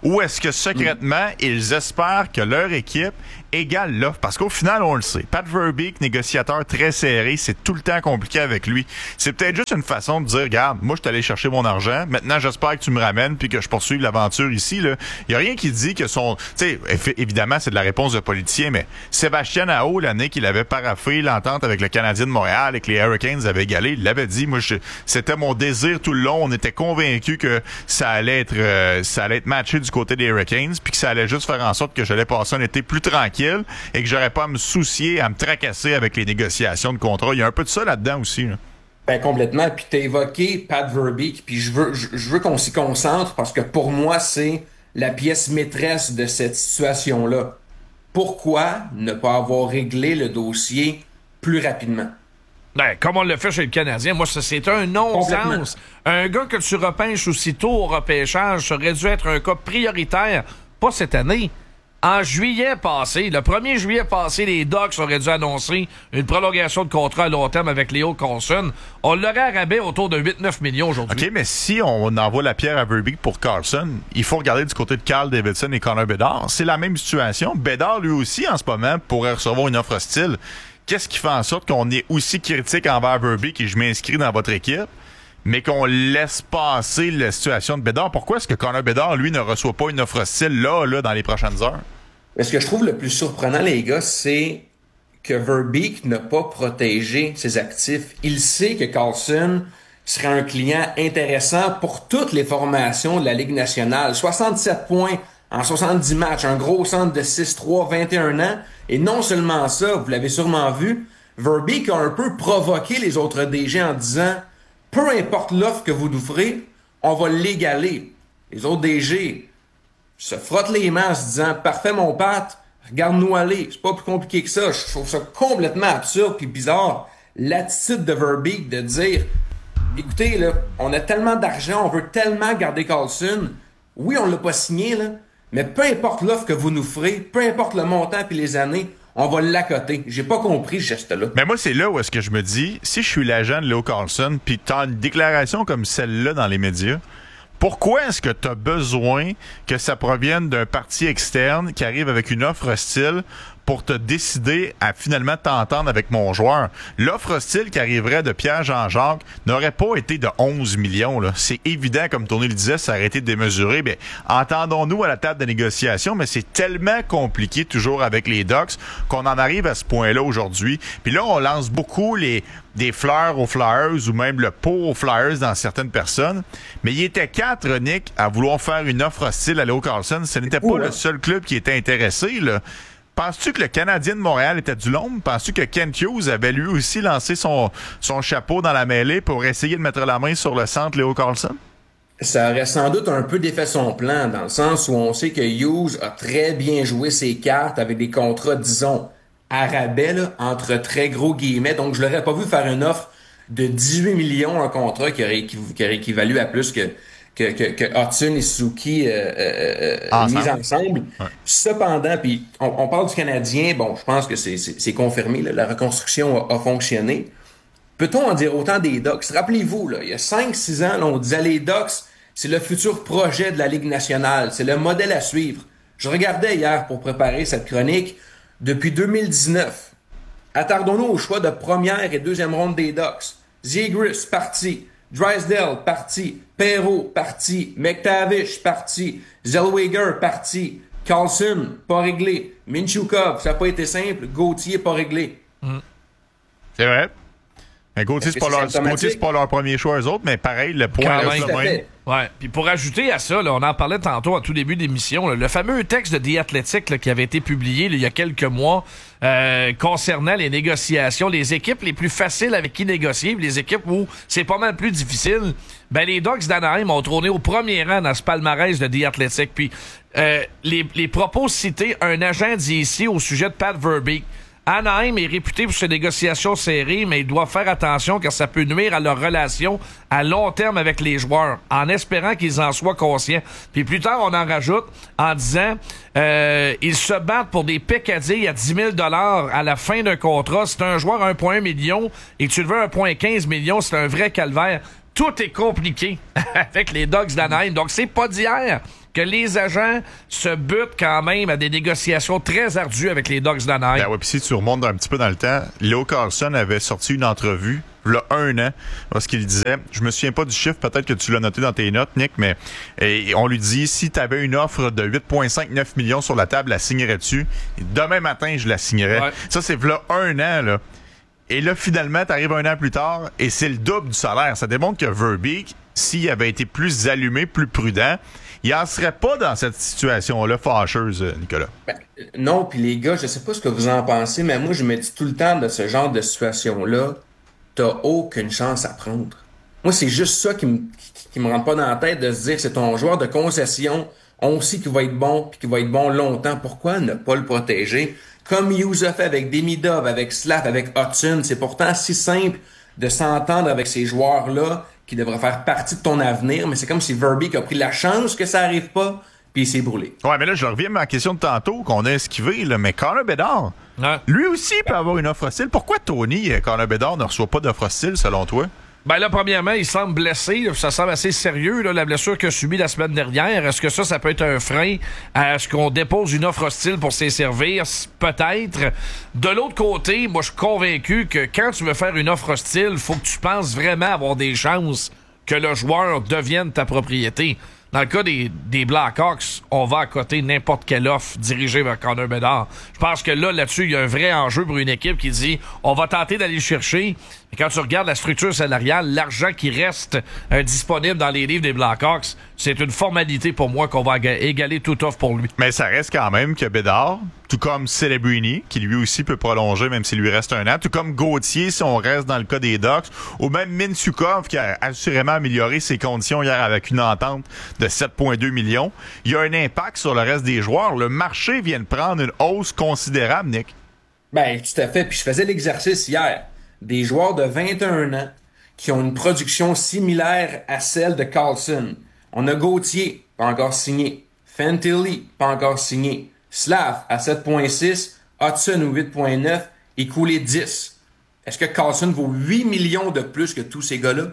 ou est-ce que secrètement, ils espèrent que leur équipe égale l'offre? Parce qu'au final, on le sait. Pat Verbeek, négociateur très serré, c'est tout le temps compliqué avec lui. C'est peut-être juste une façon de dire, regarde, moi, je suis allé chercher mon argent. Maintenant, j'espère que tu me ramènes puis que je poursuive l'aventure ici. Il y a rien qui dit que son... Tu sais, évidemment, c'est de la réponse de politicien, mais Sébastien Aho, l'année qu'il avait paraphé l'entente avec le Canadien de Montréal et que les Hurricanes avaient égalé, il l'avait dit. Moi, c'était mon désir tout le long. On était convaincus que ça allait être matché du côté des Hurricanes puis que ça allait juste faire en sorte que j'allais passer un été plus tranquille et que j'aurais pas à me soucier, à me tracasser avec les négociations de contrat. Il y a un peu de ça là-dedans aussi. Là. Ben complètement. Puis t'as évoqué Pat Verbeek, puis je veux qu'on s'y concentre parce que pour moi, c'est la pièce maîtresse de cette situation-là. Pourquoi ne pas avoir réglé le dossier plus rapidement? Ben, comme on l'a fait chez le Canadien, moi, c'est un non-sens. Un gars que tu repêches aussitôt au repêchage, ça aurait dû être un cas prioritaire, pas cette année. En juillet passé, le 1er juillet passé, les Ducks auraient dû annoncer une prolongation de contrat à long terme avec Leo Carlsson. On l'aurait à rabais autour de 8-9 millions aujourd'hui. OK, mais si on envoie la pierre à Verbeek pour Carlsson, il faut regarder du côté de Carl Davidson et Connor Bedard. C'est la même situation. Bedard, lui aussi, en ce moment, pourrait recevoir une offre hostile. Qu'est-ce qui fait en sorte qu'on est aussi critique envers Verbeek et je m'inscris dans votre équipe, mais qu'on laisse passer la situation de Bedard? Pourquoi est-ce que Connor Bedard, lui, ne reçoit pas une offre hostile là, dans les prochaines heures? Ce que je trouve le plus surprenant, les gars, c'est que Verbeek n'a pas protégé ses actifs. Il sait que Carlsson serait un client intéressant pour toutes les formations de la Ligue nationale. 67 points en 70 matchs, un gros centre de 6-3, 21 ans. Et non seulement ça, vous l'avez sûrement vu, Verbeek a un peu provoqué les autres DG en disant « Peu importe l'offre que vous nous ferez, on va l'égaler. » Les autres DG se frottent les mains en se disant « Parfait, mon Pat, regarde-nous aller. » C'est pas plus compliqué que ça. Je trouve ça complètement absurde puis bizarre. L'attitude de Verbeek de dire « Écoutez, là, on a tellement d'argent, on veut tellement garder Carlsson. Oui, on l'a pas signé, là, mais peu importe l'offre que vous nous ferez, peu importe le montant puis les années, on va l'accoter. » J'ai pas compris ce geste-là. Mais moi, c'est là où est-ce que je me dis, si je suis l'agent de Leo Carlsson puis t'as une déclaration comme celle-là dans les médias, pourquoi est-ce que tu as besoin que ça provienne d'un parti externe qui arrive avec une offre hostile pour te décider à finalement t'entendre avec mon joueur? L'offre hostile qui arriverait de Pierre-Jean-Jacques n'aurait pas été de 11 millions. Là. C'est évident, comme Tony le disait, ça aurait été démesuré. Mais entendons-nous à la table de négociation, mais c'est tellement compliqué toujours avec les Ducks qu'on en arrive à ce point-là aujourd'hui. Puis là, on lance beaucoup des fleurs aux Flyers ou même le pot aux Flyers dans certaines personnes. Mais il était 4, Nick, à vouloir faire une offre hostile à Leo Carlsson. Ce n'était pas le seul club qui était intéressé, là. Penses-tu que le Canadien de Montréal était du l'ombre? Penses-tu que Kent Hughes avait lui aussi lancé son chapeau dans la mêlée pour essayer de mettre la main sur le centre Leo Carlsson? Ça aurait sans doute un peu défait son plan, dans le sens où on sait que Hughes a très bien joué ses cartes avec des contrats, disons, à rabais, là, entre très gros guillemets. Donc, je l'aurais pas vu faire une offre de 18 millions, un contrat qui aurait équivalu à plus que Hudson et Suzuki mis ensemble. Ouais. Cependant, puis on parle du Canadien, bon, je pense que c'est confirmé, là, la reconstruction a fonctionné. Peut-on en dire autant des Ducks? Rappelez-vous, là, il y a 5-6 ans, là, on disait les Ducks, c'est le futur projet de la Ligue nationale, c'est le modèle à suivre. Je regardais hier pour préparer cette chronique, depuis 2019. Attardons-nous au choix de première et deuxième ronde des Ducks. Zegras, parti. Drysdale, parti. Perreault, parti. McTavish, parti. Zellweger, parti. Carlsson, pas réglé. Minchukov, ça n'a pas été simple. Gauthier, pas réglé. C'est vrai. Gauthier, c'est pas leur premier choix, eux autres, mais pareil, le point reste le même. Ouais. Puis pour ajouter à ça, là, on en parlait tantôt en tout début d'émission, le fameux texte de The Athletic là, qui avait été publié là, il y a quelques mois concernant les négociations, les équipes les plus faciles avec qui négocier, les équipes où c'est pas mal plus difficile. Ben les Ducks d'Anaheim ont trôné au premier rang dans ce palmarès de The Athletic. Puis les propos cités un agent dit ici au sujet de Pat Verbeek. Anaheim est réputé pour ses négociations serrées, mais ils doivent faire attention car ça peut nuire à leur relation à long terme avec les joueurs, en espérant qu'ils en soient conscients. Puis plus tard, on en rajoute en disant ils se battent pour des peccadilles à 10 000 $ à la fin d'un contrat. C'est un joueur à 1,1 million et tu le veux à 1,15 million, c'est un vrai calvaire. tout est compliqué avec les Ducks d'Anaheim. Donc, c'est pas d'hier que les agents se butent quand même à des négociations très ardues avec les Ducks d'Anaheim. Ben ouais, puis si tu remontes un petit peu dans le temps, Leo Carlsson avait sorti une entrevue il y a 1 an, parce qu'il disait, je me souviens pas du chiffre, peut-être que tu l'as noté dans tes notes, Nick, mais on lui dit, si tu avais une offre de 8,59 millions sur la table, la signerais-tu? Demain matin, je la signerais. Ouais. Ça, c'est là 1 an, là. Et là, finalement, t'arrives 1 an plus tard, et c'est le double du salaire. Ça démontre que Verbeek, s'il avait été plus allumé, plus prudent, il n'en serait pas dans cette situation-là fâcheuse, Nicolas. Ben, non, puis les gars, je sais pas ce que vous en pensez, mais moi, je me dis tout le temps de ce genre de situation-là, t'as aucune chance à prendre. Moi, c'est juste ça qui me rentre pas dans la tête de se dire que c'est ton joueur de concession, on sait qu'il va être bon, puis qu'il va être bon longtemps. Pourquoi ne pas le protéger? Comme Hughes a fait avec Demidov, avec Slav, avec Hudson, c'est pourtant si simple de s'entendre avec ces joueurs-là qui devraient faire partie de ton avenir, mais c'est comme si Verbeek a pris la chance que ça arrive pas, puis il s'est brûlé. Ouais, mais là, je reviens à ma question de tantôt qu'on a esquivé, là, mais Connor Bedard, lui aussi peut avoir une offre hostile. Pourquoi Tony, Connor Bedard, ne reçoit pas d'offre hostile, selon toi? Ben là, premièrement, il semble blessé. Ça semble assez sérieux, là, la blessure qu'il a subie la semaine dernière. Est-ce que ça peut être un frein à ce qu'on dépose une offre hostile pour s'y servir? Peut-être. De l'autre côté, moi, je suis convaincu que quand tu veux faire une offre hostile, faut que tu penses vraiment avoir des chances que le joueur devienne ta propriété. Dans le cas des Blackhawks, on va accoter n'importe quelle offre dirigée vers Connor Bedard. Je pense que là-dessus, il y a un vrai enjeu pour une équipe qui dit on va tenter d'aller le chercher. Et quand tu regardes la structure salariale, l'argent qui reste disponible dans les livres des Blackhawks, c'est une formalité pour moi qu'on va égaler toute offre pour lui. Mais ça reste quand même que Bedard, tout comme Celebrini, qui lui aussi peut prolonger même s'il lui reste 1 an, tout comme Gauthier si on reste dans le cas des Ducks, ou même Mintyukov qui a assurément amélioré ses conditions hier avec une entente de 7,2 millions, il y a un impact sur le reste des joueurs. Le marché vient de prendre une hausse considérable, Nick. Ben, tout à fait. Puis je faisais l'exercice hier. Des joueurs de 21 ans qui ont une production similaire à celle de Carlson. On a Gauthier, pas encore signé. Fantilli, pas encore signé. Slav à 7,6. Hudson au 8,9. Et Cooley 10. Est-ce que Carlson vaut 8 millions de plus que tous ces gars-là?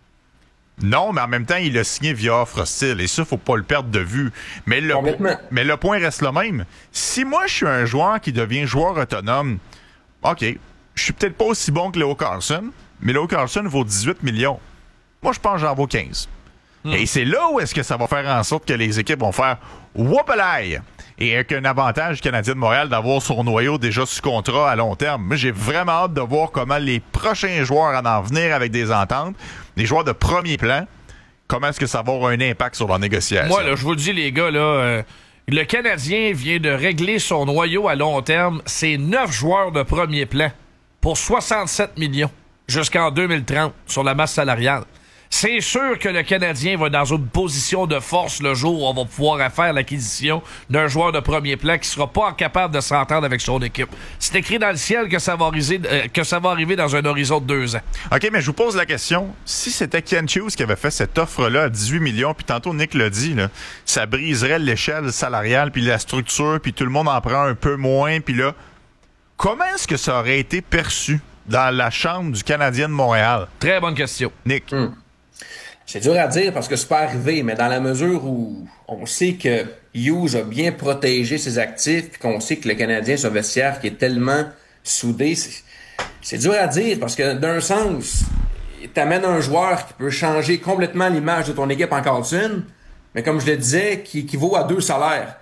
Non, mais en même temps, il a signé via offre hostile. Et ça, faut pas le perdre de vue. Mais le point reste le même. Si moi, je suis un joueur qui devient joueur autonome, OK, je suis peut-être pas aussi bon que Leo Carlsson, mais Leo Carlsson vaut 18 millions. Moi, je pense que j'en vaux 15. Et c'est là où est-ce que ça va faire en sorte que les équipes vont faire « whoop-a-lay » et avec un avantage Canadien de Montréal d'avoir son noyau déjà sous contrat à long terme. Moi, j'ai vraiment hâte de voir comment les prochains joueurs en venir avec des ententes, des joueurs de premier plan, comment est-ce que ça va avoir un impact sur leur négociation. Moi, là, je vous le dis, les gars, là, le Canadien vient de régler son noyau à long terme. C'est 9 joueurs de premier plan pour 67 millions jusqu'en 2030 sur la masse salariale. C'est sûr que le Canadien va dans une position de force le jour où on va pouvoir faire l'acquisition d'un joueur de premier plan qui sera pas capable de s'entendre avec son équipe. C'est écrit dans le ciel que ça va arriver dans un horizon de 2 ans. OK, mais je vous pose la question. Si c'était Ken Hughes qui avait fait cette offre-là à 18 millions, puis tantôt Nick l'a dit, là, ça briserait l'échelle salariale, puis la structure, puis tout le monde en prend un peu moins, puis là, comment est-ce que ça aurait été perçu dans la chambre du Canadien de Montréal? Très bonne question. Nick? C'est dur à dire parce que c'est pas arrivé, mais dans la mesure où on sait que Hughes a bien protégé ses actifs puis qu'on sait que le Canadien, son vestiaire qui est tellement soudé, c'est dur à dire parce que d'un sens, t'amènes un joueur qui peut changer complètement l'image de ton équipe en Carlson, mais comme je le disais, qui vaut à 2 salaires.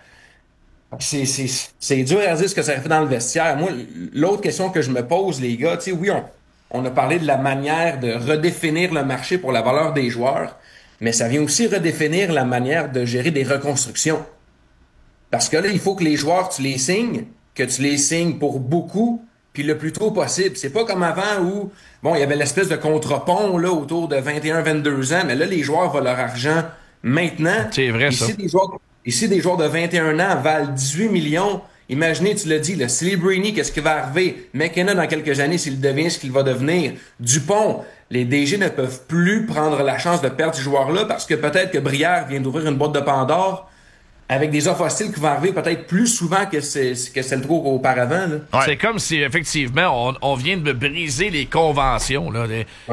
C'est dur à dire ce que ça fait dans le vestiaire. Moi, l'autre question que je me pose, les gars, tu sais, oui, on a parlé de la manière de redéfinir le marché pour la valeur des joueurs, mais ça vient aussi redéfinir la manière de gérer des reconstructions. Parce que là, il faut que les joueurs, tu les signes pour beaucoup, puis le plus tôt possible. C'est pas comme avant où, bon, il y avait l'espèce de contre-pont là autour de 21-22 ans, mais là, les joueurs veulent leur argent maintenant. C'est vrai, ça. Ici, des joueurs de 21 ans valent 18 millions. Imaginez, tu l'as dit, le Celebrini, qu'est-ce qui va arriver? McKenna, dans quelques années, s'il devient ce qu'il va devenir. Dupont, les DG ne peuvent plus prendre la chance de perdre ce joueur-là parce que peut-être que Brière vient d'ouvrir une boîte de Pandore. avec des offres hostiles qui vont arriver peut-être plus souvent que c'est le trop auparavant. Là. Ouais. C'est comme si, effectivement, on vient de briser les conventions. Là.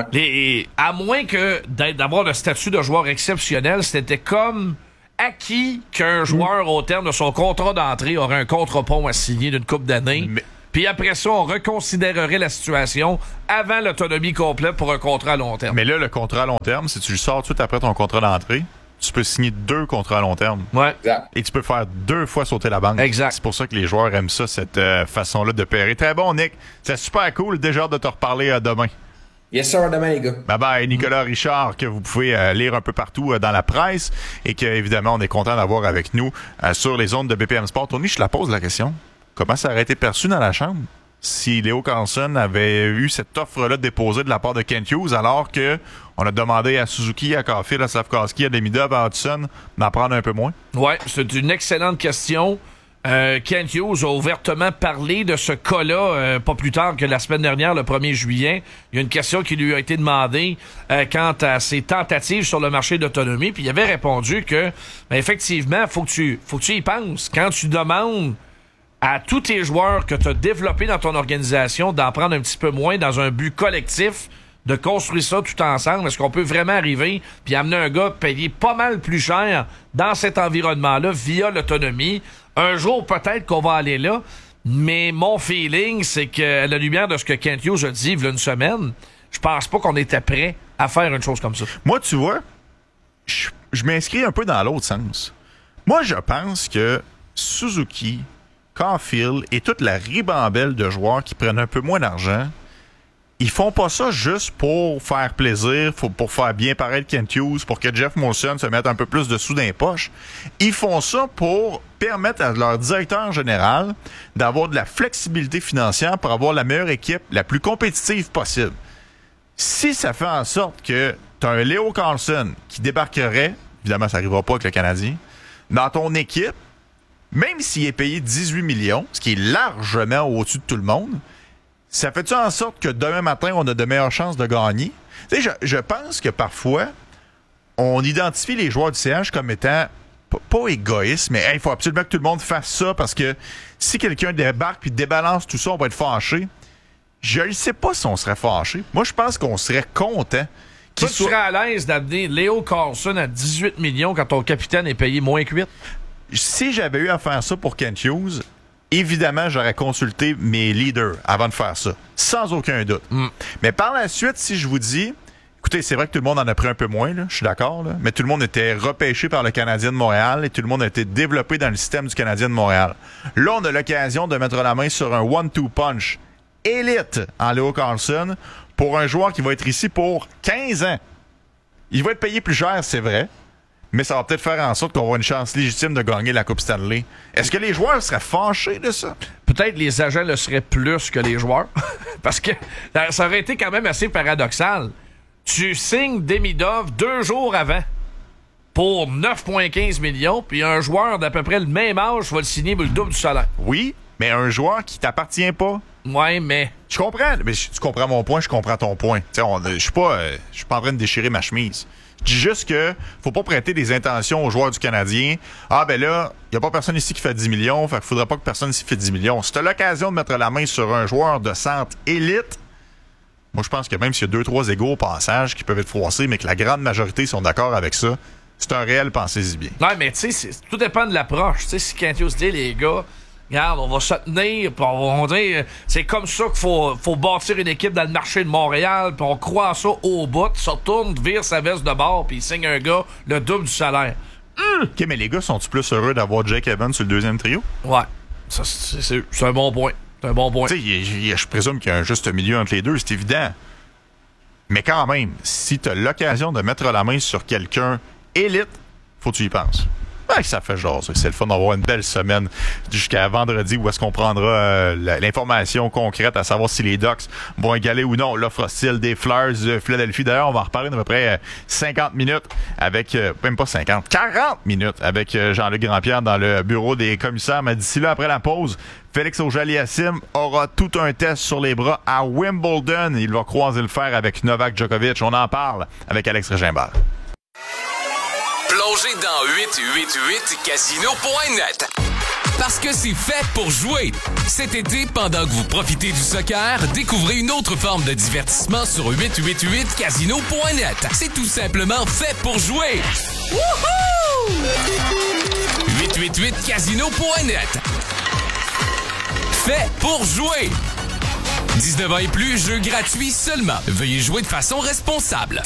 À moins que d'avoir le statut de joueur exceptionnel, c'était comme acquis qu'un joueur, au terme de son contrat d'entrée, aurait un contre-pont à signer d'une couple d'années. Puis après ça, on reconsidérerait la situation avant l'autonomie complète pour un contrat à long terme. Mais là, le contrat à long terme, si tu le sors tout de suite après ton contrat d'entrée, tu peux signer 2 contrats à long terme. Ouais. Exact. Et tu peux faire 2 fois sauter la banque. Exact. C'est pour ça que les joueurs aiment ça, cette façon-là de payer. Très bon, Nick. C'est super cool. Déjà hâte de te reparler demain. Yes, sir, demain, les gars. Bye-bye. Nicolas Richard, que vous pouvez lire un peu partout dans la presse et qu'évidemment, on est content d'avoir avec nous sur les ondes de BPM Sport. Tony, je te la pose la question. Comment ça aurait été perçu dans la chambre si Leo Carlsson avait eu cette offre-là déposée de la part de Kent Hughes, alors que on a demandé à Suzuki, à Caulfield, à Slafkowski, à Demidov, à Hudson d'en prendre un peu moins? Ouais, c'est une excellente question. Kent Hughes a ouvertement parlé de ce cas-là pas plus tard que la semaine dernière, le 1er juillet. Il y a une question qui lui a été demandée quant à ses tentatives sur le marché d'autonomie, puis il avait répondu que effectivement, faut que tu y penses. Quand tu demandes à tous tes joueurs que tu as développés dans ton organisation d'en prendre un petit peu moins dans un but collectif, de construire ça tout ensemble, est-ce qu'on peut vraiment arriver puis amener un gars payer pas mal plus cher dans cet environnement-là via l'autonomie? Un jour, peut-être qu'on va aller là, mais mon feeling, c'est que à la lumière de ce que Kent Hughes a dit il y a une semaine, je pense pas qu'on était prêt à faire une chose comme ça. Moi, tu vois, je m'inscris un peu dans l'autre sens. Moi, je pense que Suzuki, Caulfield et toute la ribambelle de joueurs qui prennent un peu moins d'argent, ils font pas ça juste pour faire plaisir, pour faire bien paraître Kent Hughes, pour que Jeff Molson se mette un peu plus de sous dans les poches. Ils font ça pour permettre à leur directeur général d'avoir de la flexibilité financière pour avoir la meilleure équipe, la plus compétitive possible. Si ça fait en sorte que tu as un Leo Carlsson qui débarquerait, évidemment ça n'arrivera pas avec le Canadien, dans ton équipe, même s'il est payé 18 millions, ce qui est largement au-dessus de tout le monde, ça fait-tu en sorte que demain matin, on a de meilleures chances de gagner? Tu sais, je pense que parfois, on identifie les joueurs du CH comme étant pas égoïstes, mais il faut absolument que tout le monde fasse ça parce que si quelqu'un débarque puis débalance tout ça, on va être fâché. Je ne sais pas si on serait fâché. Moi, je pense qu'on serait content. Tu serais à l'aise d'amener Leo Carlsson à 18 millions quand ton capitaine est payé moins que 8? Si j'avais eu à faire ça pour Kent Hughes, évidemment, j'aurais consulté mes leaders avant de faire ça, sans aucun doute. Mais par la suite, si je vous dis, écoutez, c'est vrai que tout le monde en a pris un peu moins, là, je suis d'accord, là, mais tout le monde était repêché par le Canadien de Montréal et tout le monde a été développé dans le système du Canadien de Montréal. Là, on a l'occasion de mettre la main sur un 1-2 punch élite en Leo Carlsson pour un joueur qui va être ici pour 15 ans. Il va être payé plus cher, c'est vrai. Mais ça va peut-être faire en sorte qu'on va avoir une chance légitime de gagner la Coupe Stanley. Est-ce que les joueurs seraient fâchés de ça? Peut-être les agents le seraient plus que les joueurs. Parce que ça aurait été quand même assez paradoxal. Tu signes Demidov 2 jours avant pour 9,15 millions, puis un joueur d'à peu près le même âge va le signer pour le double du salaire. Oui, mais un joueur qui t'appartient pas. Ouais, mais... Je comprends. Mais tu comprends mon point, je comprends ton point. Je suis pas en train de déchirer ma chemise. Je dis juste que faut pas prêter des intentions aux joueurs du Canadien. Ah ben là, il n'y a pas personne ici qui fait 10 millions, fait qu'il faudrait pas que personne ici fait 10 millions. Si tu as l'occasion de mettre la main sur un joueur de centre élite, moi je pense que même s'il y a 2-3 égaux au passage qui peuvent être froissés, mais que la grande majorité sont d'accord avec ça, c'est un réel pensez-y bien. Ouais, mais tu sais, tout dépend de l'approche. Tu sais, si Kent Hughes dit, les gars, regarde, on va se tenir, puis on va dire, c'est comme ça qu'il faut bâtir une équipe dans le marché de Montréal, puis on croit à ça au bout, ça tourne, vire sa veste de bord, puis il signe un gars le double du salaire. OK, mais les gars, sont-ils plus heureux d'avoir Jake Evans sur le deuxième trio? Ouais, ça, c'est un bon point. C'est un bon point. Tu sais, je présume qu'il y a un juste milieu entre les deux, c'est évident. Mais quand même, si tu as l'occasion de mettre la main sur quelqu'un élite, faut que tu y penses. Ouais, ça fait genre, c'est le fun d'avoir une belle semaine jusqu'à vendredi où est-ce qu'on prendra l'information concrète à savoir si les Ducks vont égaler ou non l'offre hostile des Flyers de Philadelphie. D'ailleurs, on va en reparler d'à peu près 50 minutes avec, même pas 50, 40 minutes avec Jean-Luc Grandpierre dans le bureau des commissaires. Mais d'ici là, après la pause, Félix Auger-Aliassime aura tout un test sur les bras à Wimbledon. Il va croiser le fer avec Novak Djokovic. On en parle avec Alex Régimbert. Plongez dans 888casino.net. Parce que c'est fait pour jouer. Cet été, pendant que vous profitez du soccer, découvrez une autre forme de divertissement sur 888casino.net. C'est tout simplement fait pour jouer. Wouhou! 888casino.net. Fait pour jouer. 19 ans et plus, jeu gratuit seulement. Veuillez jouer de façon responsable.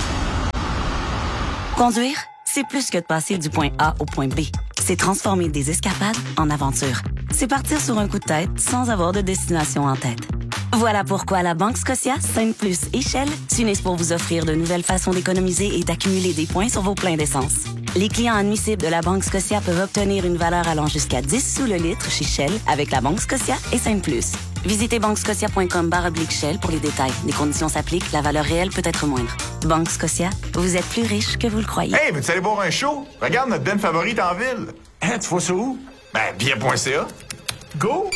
Conduire, c'est plus que de passer du point A au point B. C'est transformer des escapades en aventures. C'est partir sur un coup de tête sans avoir de destination en tête. Voilà pourquoi la Banque Scotia, Sainte-Plus et Shell s'unissent pour vous offrir de nouvelles façons d'économiser et d'accumuler des points sur vos pleins d'essence. Les clients admissibles de la Banque Scotia peuvent obtenir une valeur allant jusqu'à 10 sous le litre chez Shell avec la Banque Scotia et Sainte-Plus. Visitez banquescotia.com/Shell pour les détails. Les conditions s'appliquent, la valeur réelle peut être moindre. Banque Scotia, vous êtes plus riche que vous le croyez. Hey, veux-tu aller voir un show? Regarde notre den favorite en ville. Hein, tu vois ça où? Ben, billet.ca. Go!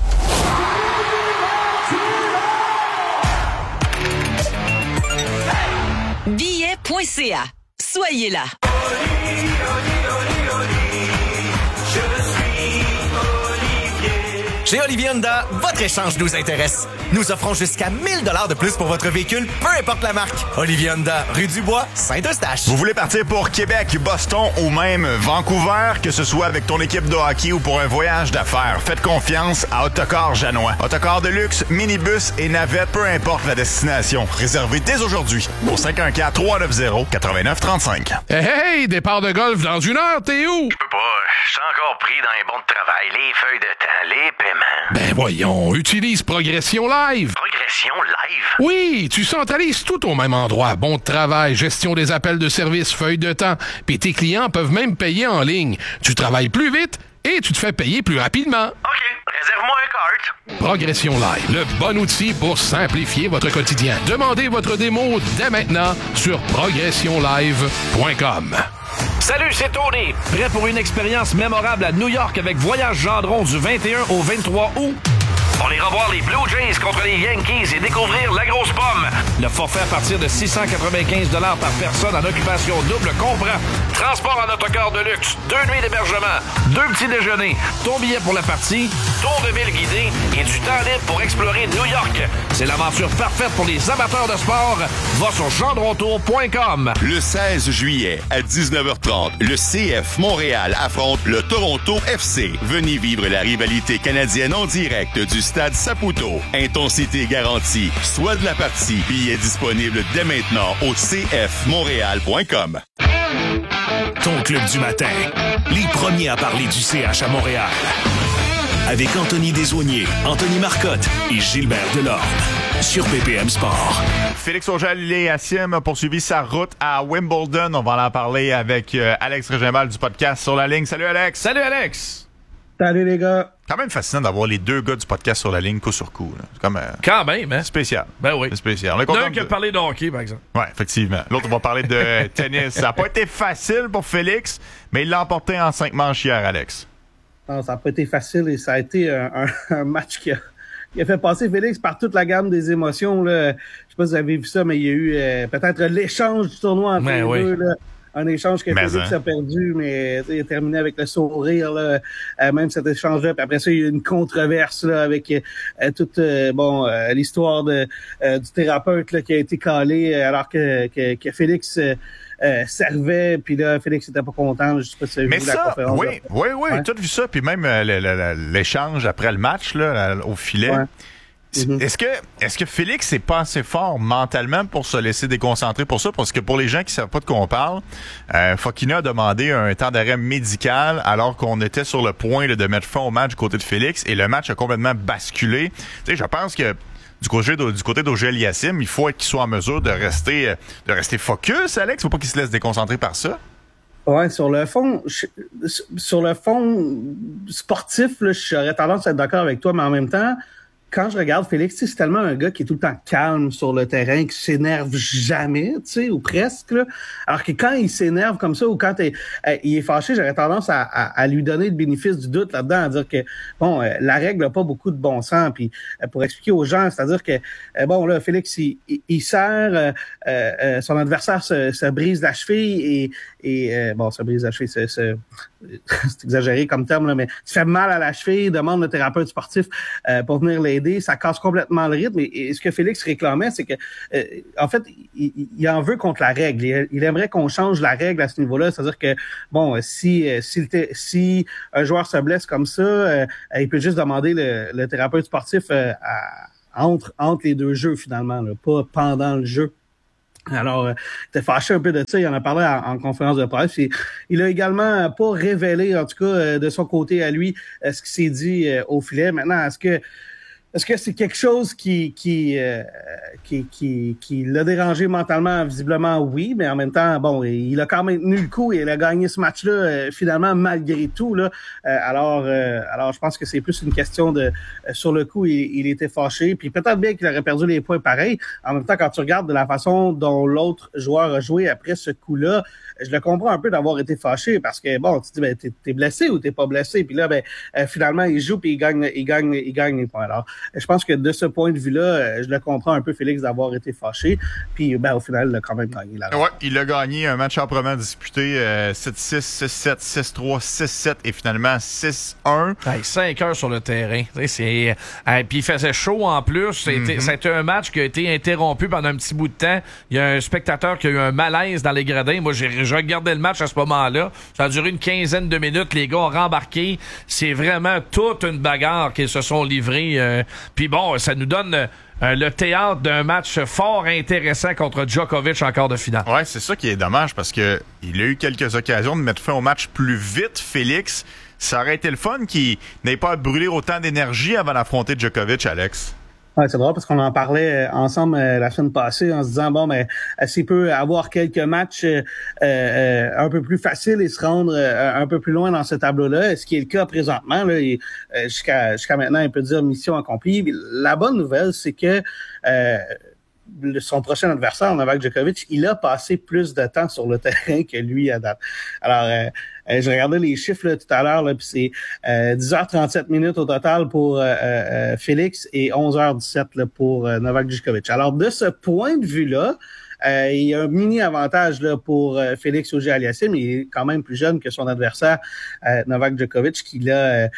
Billet.ca. Soyez là. Chez Olivier Honda, votre échange nous intéresse. Nous offrons jusqu'à 1000 $ de plus pour votre véhicule, peu importe la marque. Olivier Honda, rue du Bois, Saint-Eustache. Vous voulez partir pour Québec, Boston ou même Vancouver, que ce soit avec ton équipe de hockey ou pour un voyage d'affaires, faites confiance à Autocar Janois. Autocar de luxe, minibus et navette, peu importe la destination. Réservez dès aujourd'hui au 514-390-8935. Hey, départ de golf dans 1 heure, t'es où? Je peux pas, je suis encore pris dans les bons de travail, les feuilles de temps, les paiements. Ben voyons, utilise Progression Live. Progression Live? Oui, tu centralises tout au même endroit. Bon de travail, gestion des appels de service, feuilles de temps. Puis tes clients peuvent même payer en ligne. Tu travailles plus vite et tu te fais payer plus rapidement. OK, réserve-moi un cart. Progression Live, le bon outil pour simplifier votre quotidien. Demandez votre démo dès maintenant sur progressionlive.com. Salut, c'est Tony. Prêt pour une expérience mémorable à New York avec Voyage Gendron du 21 au 23 août? On ira voir les Blue Jays contre les Yankees et découvrir la grosse pomme. Le forfait à partir de 695 $ par personne en occupation double comprend transport en autocar de luxe, 2 nuits d'hébergement, 2 petits déjeuners, ton billet pour la partie, tour de ville guidé et du temps libre pour explorer New York. C'est l'aventure parfaite pour les amateurs de sport. Va sur gendrontour.com. Le 16 juillet à 19h30, le CF Montréal affronte le Toronto FC. Venez vivre la rivalité canadienne en direct du Stade Saputo. Intensité garantie. Soit de la partie. Billets disponibles dès maintenant au cfmontréal.com. Ton club du matin. Les premiers à parler du CH à Montréal. Avec Anthony Desaulniers, Anthony Marcotte et Gilbert Delorme. Sur BPM Sport. Félix Auger-Aliassime a poursuivi sa route à Wimbledon. On va en parler avec Alex Régimal du podcast Sur la ligne. Salut Alex! Salut Alex! Salut les gars! Quand même fascinant d'avoir les deux gars du podcast Sur la ligne coup sur coup. Là. C'est comme quand même, hein? Spécial. Ben oui. C'est spécial. L'un qui a parlé de hockey, par exemple. Oui, effectivement. L'autre va parler de tennis. Ça n'a pas été facile pour Félix, mais il l'a emporté en 5 manches hier, Alex. Non, ça n'a pas été facile et ça a été un match qui a fait passer Félix par toute la gamme des émotions. Là. Je sais pas si vous avez vu ça, mais il y a eu peut-être l'échange du tournoi entre les deux. Là. Un échange que Félix a perdu, mais il a terminé avec le sourire, là, même cet échange-là. Puis après ça, il y a eu une controverse là, avec toute l'histoire du thérapeute là, qui a été calé alors que Félix servait, puis là, Félix n'était pas content. Je sais pas si vous avez vu la conférence. Oui, ouais. Tout vu ça. Puis même l'échange après le match là, au filet. Ouais. Est-ce que Félix n'est pas assez fort mentalement pour se laisser déconcentrer pour ça? Parce que pour les gens qui ne savent pas de quoi on parle, Fokina a demandé un temps d'arrêt médical alors qu'on était sur le point là, de mettre fin au match du côté de Félix et le match a complètement basculé. Tu sais, je pense que du côté d'Auger-Aliassime, il faut qu'il soit en mesure de rester focus, Alex. Il ne faut pas qu'il se laisse déconcentrer par ça. Ouais, sur le fond sportif, là, j'aurais tendance à être d'accord avec toi, mais en même temps, quand je regarde Félix, c'est tellement un gars qui est tout le temps calme sur le terrain, qui s'énerve jamais, ou presque. Là. Alors que quand il s'énerve comme ça ou quand il est fâché, j'aurais tendance à lui donner le bénéfice du doute là-dedans, à dire que bon, la règle n'a pas beaucoup de bon sens. Puis pour expliquer aux gens, c'est-à-dire que bon là, Félix, il serre, son adversaire se brise la cheville et bon, se brise la cheville, c'est exagéré comme terme, là, mais il se fait mal à la cheville, demande le thérapeute sportif pour venir l'aider, ça casse complètement le rythme. Et ce que Félix réclamait, c'est que en fait, il en veut contre la règle. Il aimerait qu'on change la règle à ce niveau-là. C'est-à-dire que bon, si un joueur se blesse comme ça, il peut juste demander le thérapeute sportif entre les deux jeux finalement, là, pas pendant le jeu. Alors, il était fâché un peu de ça, il en a parlé en conférence de presse. Il a également pas révélé, en tout cas, de son côté à lui, ce qui s'est dit au filet. Maintenant, est-ce que c'est quelque chose qui l'a dérangé mentalement? Visiblement, oui, mais en même temps, bon, il a quand même tenu le coup et il a gagné ce match-là, finalement, malgré tout, là. Alors, je pense que c'est plus une question de, sur le coup, il était fâché, puis peut-être bien qu'il aurait perdu les points pareils. En même temps, quand tu regardes de la façon dont l'autre joueur a joué après ce coup-là, je le comprends un peu d'avoir été fâché parce que, bon, tu te dis, ben, t'es blessé ou t'es pas blessé? Puis là, ben, finalement, il joue puis il gagne les points. Alors, je pense que de ce point de vue-là, je le comprends un peu, Félix, d'avoir été fâché. Puis, ben, au final, il a quand même gagné la race. Ouais, il a gagné un match âprement disputé, 7-6, 6-7, 6-3, 6-7 et finalement 6-1. 5 heures sur le terrain. Puis il faisait chaud en plus. C'était un match qui a été interrompu pendant un petit bout de temps. Il y a un spectateur qui a eu un malaise dans les gradins. Moi, j'ai regardé le match à ce moment-là. Ça a duré une quinzaine de minutes. Les gars ont rembarqué. C'est vraiment toute une bagarre qu'ils se sont livrés. Puis bon, ça nous donne le théâtre d'un match fort intéressant contre Djokovic en quart de finale. Ouais, c'est ça qui est dommage parce que il a eu quelques occasions de mettre fin au match plus vite, Félix. Ça aurait été le fun qu'il n'ait pas à brûler autant d'énergie avant d'affronter Djokovic, Alex. Ouais, c'est drôle parce qu'on en parlait ensemble la semaine passée en se disant bon, mais s'il peut avoir quelques matchs un peu plus faciles et se rendre un peu plus loin dans ce tableau-là, ce qui est le cas présentement, là, jusqu'à maintenant, il peut dire mission accomplie. La bonne nouvelle, c'est que son prochain adversaire, Novak Djokovic, il a passé plus de temps sur le terrain que lui à date. Alors, je regardais les chiffres là, tout à l'heure, puis c'est 10h37 minutes au total pour Félix et 11h17 là, pour Novak Djokovic. Alors, de ce point de vue-là, il y a un mini avantage là pour Félix Auger-Aliassime. Il est quand même plus jeune que son adversaire Novak Djokovic, qui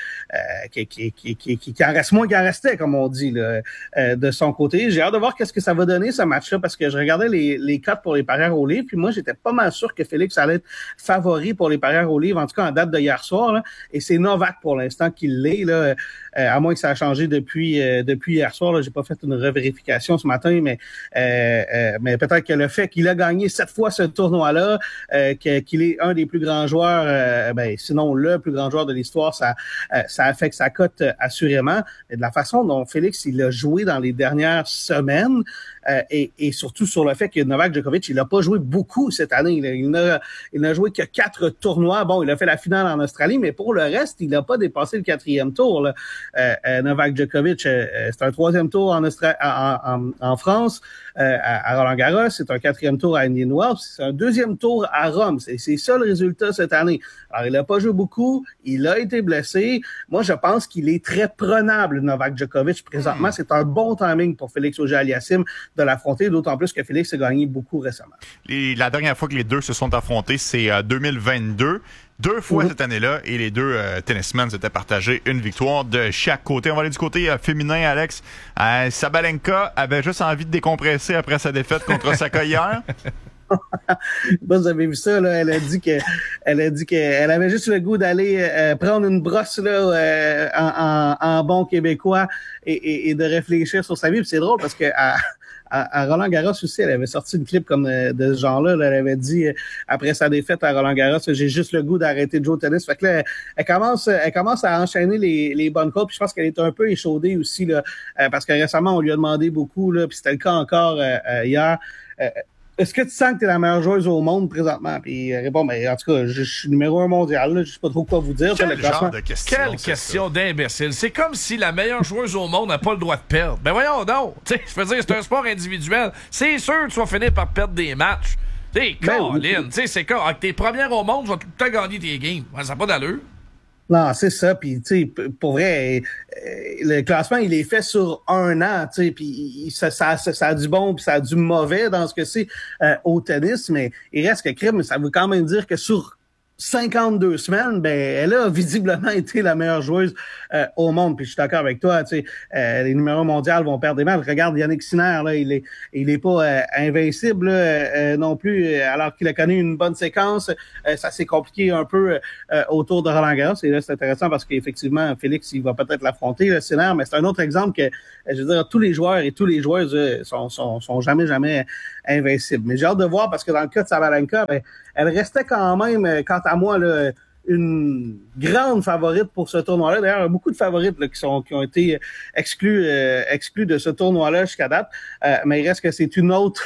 en reste moins qu'il en restait, comme on dit là, de son côté. J'ai hâte de voir qu'est-ce que ça va donner ce match-là, parce que je regardais les cotes pour les parieurs au livre, puis moi j'étais pas mal sûr que Félix allait être favori pour les parieurs au livre, en tout cas en date de hier soir. Là, et c'est Novak pour l'instant qui l'est là. À moins que ça a changé depuis hier soir. Là, j'ai pas fait une revérification ce matin, mais peut-être que le fait qu'il a gagné 7 fois ce tournoi-là, qu'il est un des plus grands joueurs, sinon le plus grand joueur de l'histoire, ça affecte sa cote assurément. Et de la façon dont Félix il a joué dans les dernières semaines, et surtout sur le fait que Novak Djokovic, il a pas joué beaucoup cette année. Là. Il n'a joué que 4 tournois. Bon, il a fait la finale en Australie, mais pour le reste, il n'a pas dépassé le 4e tour. Là. Novak Djokovic, c'est un 3e tour en France, à Roland-Garros, c'est un 4e tour à Indian Wells, c'est un 2e tour à Rome. C'est ça le résultat cette année. Alors, il n'a pas joué beaucoup, il a été blessé. Moi, je pense qu'il est très prenable, Novak Djokovic. Présentement, c'est un bon timing pour Félix Auger-Aliassime de l'affronter, d'autant plus que Félix a gagné beaucoup récemment. La dernière fois que les deux se sont affrontés, c'est 2022. 2 fois cette année-là, et les deux tennismen s'étaient partagés une victoire de chaque côté. On va aller du côté féminin, Alex. Sabalenka avait juste envie de décompresser après sa défaite contre Osaka hier. Vous avez vu ça, là, elle a dit qu'elle avait juste le goût d'aller prendre une brosse là en bon québécois et de réfléchir sur sa vie. Puis c'est drôle parce que à Roland-Garros aussi, elle avait sorti une clip comme de ce genre-là. Là, elle avait dit après sa défaite à Roland-Garros, j'ai juste le goût d'arrêter de jouer au tennis. Fait que là, elle commence à enchaîner les bonnes côtes. Puis je pense qu'elle est un peu échaudée aussi là, parce que récemment on lui a demandé beaucoup là, puis c'était le cas encore hier. est-ce que tu sens que tu es la meilleure joueuse au monde présentement? Puis il répond, mais en tout cas, je suis numéro 1 mondial, là, je sais pas trop quoi vous dire. Quel genre de question? Quelle question d'imbécile. C'est comme si la meilleure joueuse au monde n'a pas le droit de perdre. Ben voyons donc. Je veux dire, c'est un sport individuel. C'est sûr que tu vas finir par perdre des matchs. Colin, c'est comme, avec tes premières au monde, tu vas tout le temps gagner tes games. Ça n'a pas d'allure. Non, c'est ça. Puis, tu sais, pour vrai, le classement, il est fait sur 1 an, tu sais, puis ça a du bon puis ça a du mauvais dans ce que c'est au tennis, mais il reste que crime, ça veut quand même dire que sur 52 semaines, ben elle a visiblement été la meilleure joueuse au monde. Puis je suis d'accord avec toi, tu sais, les numéros mondiaux vont perdre des matchs. Regarde Yannick Sinner, là, il est pas invincible non plus, alors qu'il a connu une bonne séquence. Ça s'est compliqué un peu autour de Roland Garros. Et là, c'est intéressant parce qu'effectivement, Félix, il va peut-être l'affronter, le Sinner, mais c'est un autre exemple que, je veux dire, tous les joueurs et tous les joueuses sont jamais invincibles. Mais j'ai hâte de voir parce que dans le cas de Sabalenka, ben, elle restait quand même, quant à moi, là, une grande favorite pour ce tournoi-là. D'ailleurs, il y a beaucoup de favorites là, qui ont été exclus de ce tournoi-là jusqu'à date. Mais il reste que c'est une autre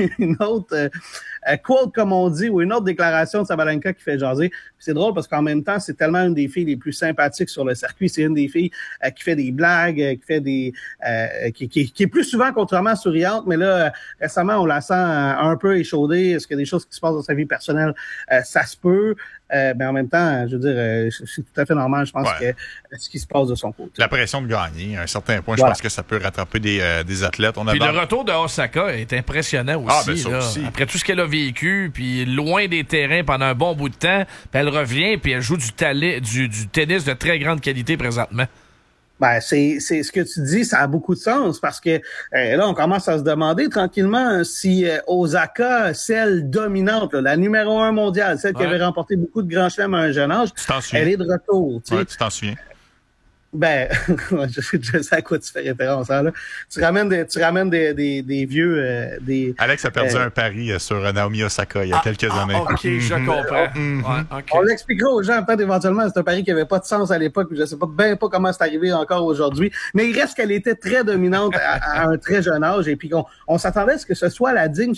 quote, comme on dit, ou une autre déclaration de Sabalenka qui fait jaser. Puis c'est drôle parce qu'en même temps, c'est tellement une des filles les plus sympathiques sur le circuit. C'est une des filles qui fait des blagues, qui fait des qui est plus souvent contrairement souriante. Mais là, récemment, on la sent un peu échaudée. Est-ce qu'il y a des choses qui se passent dans sa vie personnelle? Ça se peut. Mais en même temps, je veux dire, c'est tout à fait normal, je pense, que ce qui se passe de son côté. La pression de gagner, à un certain point, je pense que ça peut rattraper des athlètes. Puis le retour de Osaka est impressionnant aussi. Aussi. Après tout ce qu'elle a vécu, puis loin des terrains pendant un bon bout de temps, puis elle revient, puis elle joue du tennis de très grande qualité présentement. Ben, c'est ce que tu dis, ça a beaucoup de sens parce que là, on commence à se demander tranquillement si Osaka, celle dominante, là, la numéro 1 mondiale, celle qui avait remporté beaucoup de grands chelems à un jeune âge, elle est de retour. Tu t'en souviens? Ben, je sais à quoi tu fais référence, hein, là. Tu ramènes des vieux, des. Alex a perdu un pari sur Naomi Osaka il y a quelques années. OK, je comprends. On l'expliquera aux gens, peut-être éventuellement, c'est un pari qui avait pas de sens à l'époque, je sais pas comment c'est arrivé encore aujourd'hui, mais il reste qu'elle était très dominante à un très jeune âge, et puis on s'attendait à ce que ce soit la digne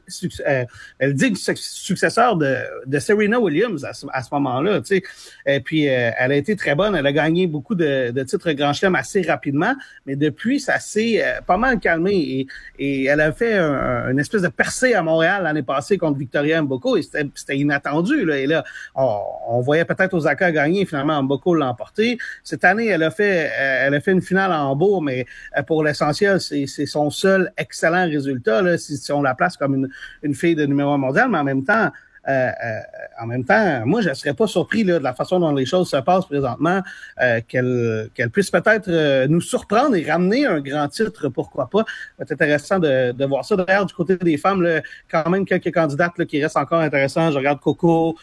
successeur de Serena Williams à ce moment-là, tu sais. Et puis, elle a été très bonne, elle a gagné beaucoup de titres Grand Chelem assez rapidement, mais depuis, ça s'est pas mal calmé et elle a fait une espèce de percée à Montréal l'année passée contre Victoria Mboko et c'était inattendu, là. Et là, on voyait peut-être Osaka gagner, finalement Mboko l'a emporté. Cette année, elle a fait une finale à Hambourg, mais pour l'essentiel, c'est son seul excellent résultat, là, si on la place comme une fille de numéro 1 mondial, mais en même temps, moi, je ne serais pas surpris là, de la façon dont les choses se passent présentement, qu'elle puisse peut-être nous surprendre et ramener un grand titre, pourquoi pas. C'est intéressant de voir ça. D'ailleurs, du côté des femmes, là, quand même quelques candidates là, qui restent encore intéressants. Je regarde Coco,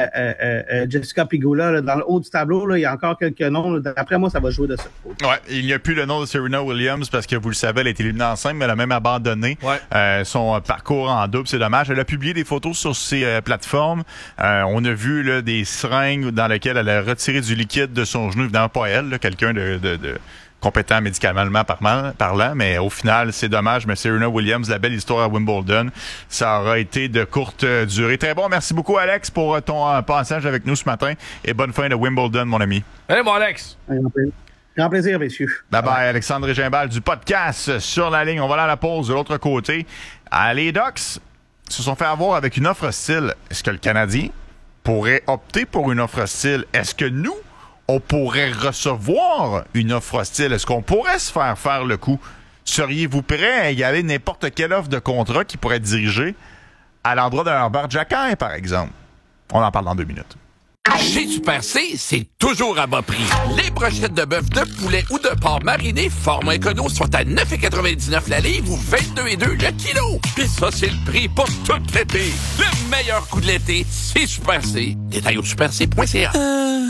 Jessica Pegula, là, dans le haut du tableau, là, il y a encore quelques noms. D'après moi, ça va jouer de ça. Ouais, il n'y a plus le nom de Serena Williams parce que, vous le savez, elle a été éliminée en simple, mais elle a même abandonné son parcours en double. C'est dommage. Elle a publié des photos sur ses plateformes. On a vu là, des seringues dans lesquelles elle a retiré du liquide de son genou. Évidemment, pas elle, là, quelqu'un de compétent médicalement parlant, mais au final, c'est dommage. Mais Serena Williams, la belle histoire à Wimbledon, ça aura été de courte durée. Très bon. Merci beaucoup, Alex, pour ton passage avec nous ce matin. Et bonne fin de Wimbledon, mon ami. Allez, mon Alex. Grand plaisir, messieurs. Bye-bye, Alexandre Gimbal du podcast Sur la ligne. On va aller à la pause de l'autre côté. Les Ducks se sont fait avoir avec une offre hostile. Est-ce que le Canadien pourrait opter pour une offre hostile? Est-ce que nous, on pourrait recevoir une offre hostile? Est-ce qu'on pourrait se faire le coup? Seriez-vous prêt à égaler n'importe quelle offre de contrat qui pourrait être dirigée à l'endroit d'un Herbert Jacquin, par exemple? On en parle dans 2 minutes. Chez Super C, c'est toujours à bas prix. Les brochettes de bœuf, de poulet ou de porc mariné format écono sont à 9,99 la livre ou 22,2 le kilo. Puis ça, c'est le prix pour tout l'été. Le meilleur coup de l'été, c'est Super C. Détail au superc.ca.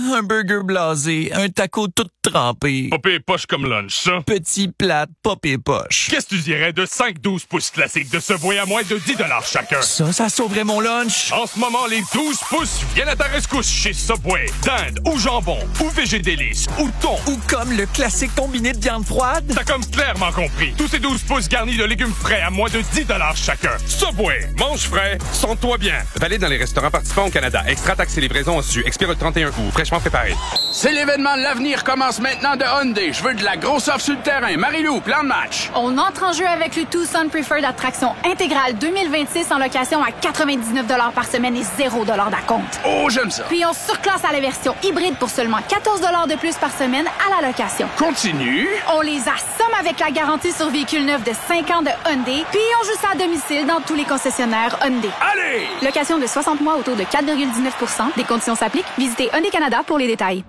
Un burger blasé, un taco tout trempé. Pas pire poche comme lunch, ça. Petit plat, pas pire poche. Qu'est-ce que tu dirais de 5-12 pouces classiques de Subway à moins de 10 $ chacun? Ça sauverait mon lunch. En ce moment, les 12 pouces viennent à ta rescousse chez Subway. Dinde ou jambon ou végédélice ou thon. Ou comme le classique combiné de viande froide. T'as comme clairement compris. Tous ces 12 pouces garnis de légumes frais à moins de 10 $ chacun. Subway, mange frais, sens-toi bien. Valide dans les restaurants participants au Canada. Extra taxes et livraison au-dessus. Expire le 31 août. Fraîchement préparé. C'est l'événement de l'avenir commence maintenant de Hyundai. Je veux de la grosse offre sur le terrain. Marie-Lou, plan de match. On entre en jeu avec le Tucson Preferred Attraction intégrale 2026 en location à 99 $ par semaine et 0 $ d'acompte. Oh, j'aime ça. Puis on surclasse à la version hybride pour seulement 14 $ de plus par semaine à la location. Continue. On les assomme avec la garantie sur véhicule neuf de 5 ans de Hyundai. Puis on joue ça à domicile dans tous les concessionnaires Hyundai. Allez! Location de 60 mois autour de 4,19 %. Des conditions s'appliquent. Visitez Hyundai Canada pour les détails.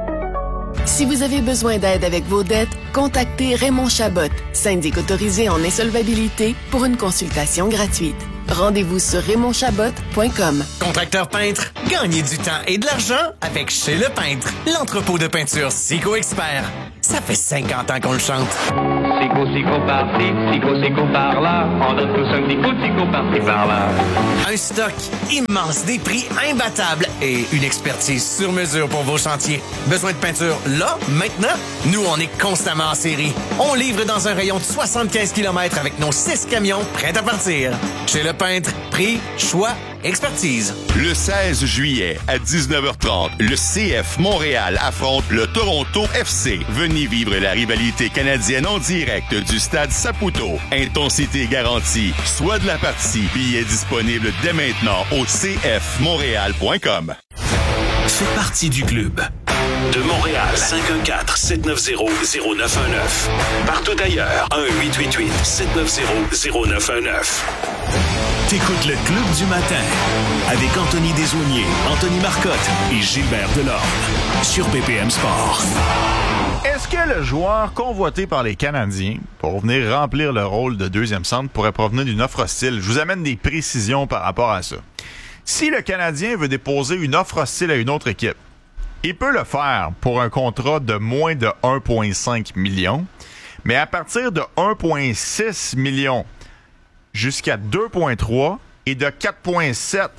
Si vous avez besoin d'aide avec vos dettes, contactez Raymond Chabot, syndic autorisé en insolvabilité, pour une consultation gratuite. Rendez-vous sur RaymondChabot.com. Contracteur peintre, gagnez du temps et de l'argent avec Chez Le Peintre, l'entrepôt de peinture Sico Expert. Ça fait 50 ans qu'on le chante. Sico par-ci, Sico par-là. On donne tous un petit coup de Sico par-ci par-là. Un stock immense, des prix imbattables et une expertise sur mesure pour vos chantiers. Besoin de peinture là, maintenant? Nous, on est constamment en série. On livre dans un rayon de 75 km avec nos 6 camions prêts à partir. Chez Le Peintre, prix, choix, expertise. Le 16 juillet à 19h30, le CF Montréal affronte le Toronto FC. Venez vivre la rivalité canadienne en direct du stade Saputo. Intensité garantie. Soit de la partie. Billets disponibles dès maintenant au cfmontréal.com. Fais partie du club. De Montréal, 514-790-0919. Partout ailleurs, 1-888-790-0919. T'écoutes le Club du matin avec Anthony Desaulniers, Anthony Marcotte et Gilbert Delorme sur BPM Sport. Est-ce que le joueur convoité par les Canadiens pour venir remplir le rôle de deuxième centre pourrait provenir d'une offre hostile? Je vous amène des précisions par rapport à ça. Si le Canadien veut déposer une offre hostile à une autre équipe, il peut le faire pour un contrat de moins de 1,5 million, mais à partir de 1,6 million jusqu'à 2,3 et de 4,7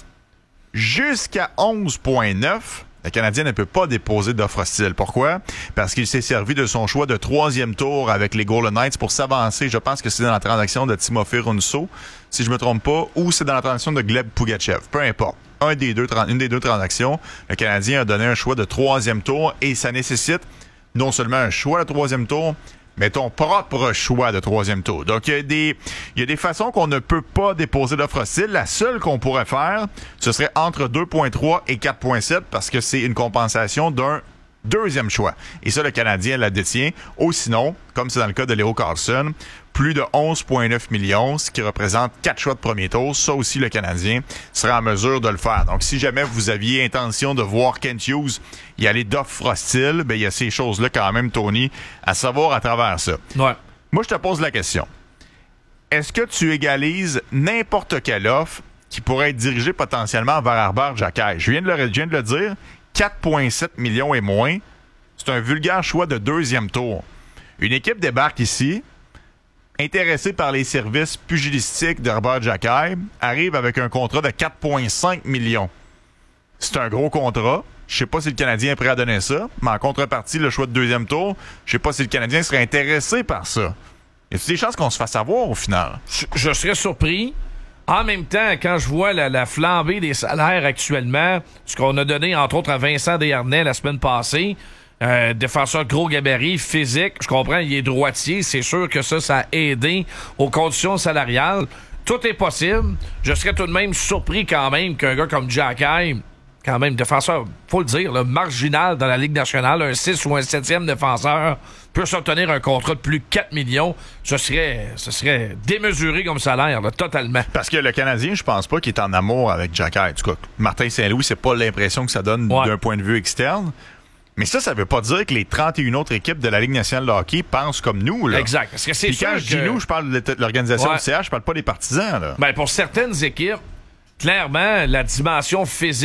jusqu'à 11,9, le Canadien ne peut pas déposer d'offre hostile. Pourquoi? Parce qu'il s'est servi de son choix de troisième tour avec les Golden Knights pour s'avancer. Je pense que c'est dans la transaction de Timofey Runso, si je me trompe pas, ou c'est dans la transaction de Gleb Pugachev. Peu importe. Une des deux transactions, le Canadien a donné un choix de troisième tour et ça nécessite non seulement un choix de troisième tour, mais ton propre choix de troisième tour. Donc, il y a des façons qu'on ne peut pas déposer d'offre hostile. La seule qu'on pourrait faire, ce serait entre 2,3 et 4,7 parce que c'est une compensation d'un deuxième choix. Et ça, le Canadien la détient. Ou sinon, comme c'est dans le cas de Leo Carlson, plus de 11,9 millions, ce qui représente 4 choix de premier tour. Ça aussi, le Canadien serait en mesure de le faire. Donc, si jamais vous aviez intention de voir Kent Hughes y aller d'offre hostile, ben il y a ces choses-là quand même, Tony, à savoir à travers ça. Ouais. Moi, je te pose la question. Est-ce que tu égalises n'importe quelle offre qui pourrait être dirigée potentiellement vers Arber Xhekaj? Je viens de le dire, 4,7 millions et moins, c'est un vulgaire choix de deuxième tour. Une équipe débarque ici, intéressée par les services pugilistiques d'Arber Xhekaj, arrive avec un contrat de 4,5 millions. C'est un gros contrat. Je sais pas si le Canadien est prêt à donner ça, mais en contrepartie, le choix de deuxième tour, je sais pas si le Canadien serait intéressé par ça. Y a-t-il des chances qu'on se fasse avoir au final? Je serais surpris. En même temps, quand je vois la flambée des salaires actuellement, ce qu'on a donné entre autres à Vincent Desharnais la semaine passée, défenseur gros gabarit, physique, je comprends, il est droitier, c'est sûr que ça a aidé aux conditions salariales. Tout est possible. Je serais tout de même surpris quand même qu'un gars comme Xhekaj, quand même défenseur, faut le dire, là, marginal dans la Ligue nationale, un 6 ou un 7e défenseur, puisse obtenir un contrat de plus de 4 millions, ce serait démesuré comme salaire, là, totalement. Parce que le Canadien, je pense pas qu'il est en amour avec Xhekaj. En tout cas, Martin Saint-Louis, c'est pas l'impression que ça donne d'un point de vue externe. Mais ça veut pas dire que les 31 autres équipes de la Ligue nationale de hockey pensent comme nous, là. Exact. Parce que c'est puis quand je dis nous, je parle de l'organisation du CH, je parle pas des partisans, là. Ben, pour certaines équipes, clairement, la dimension physique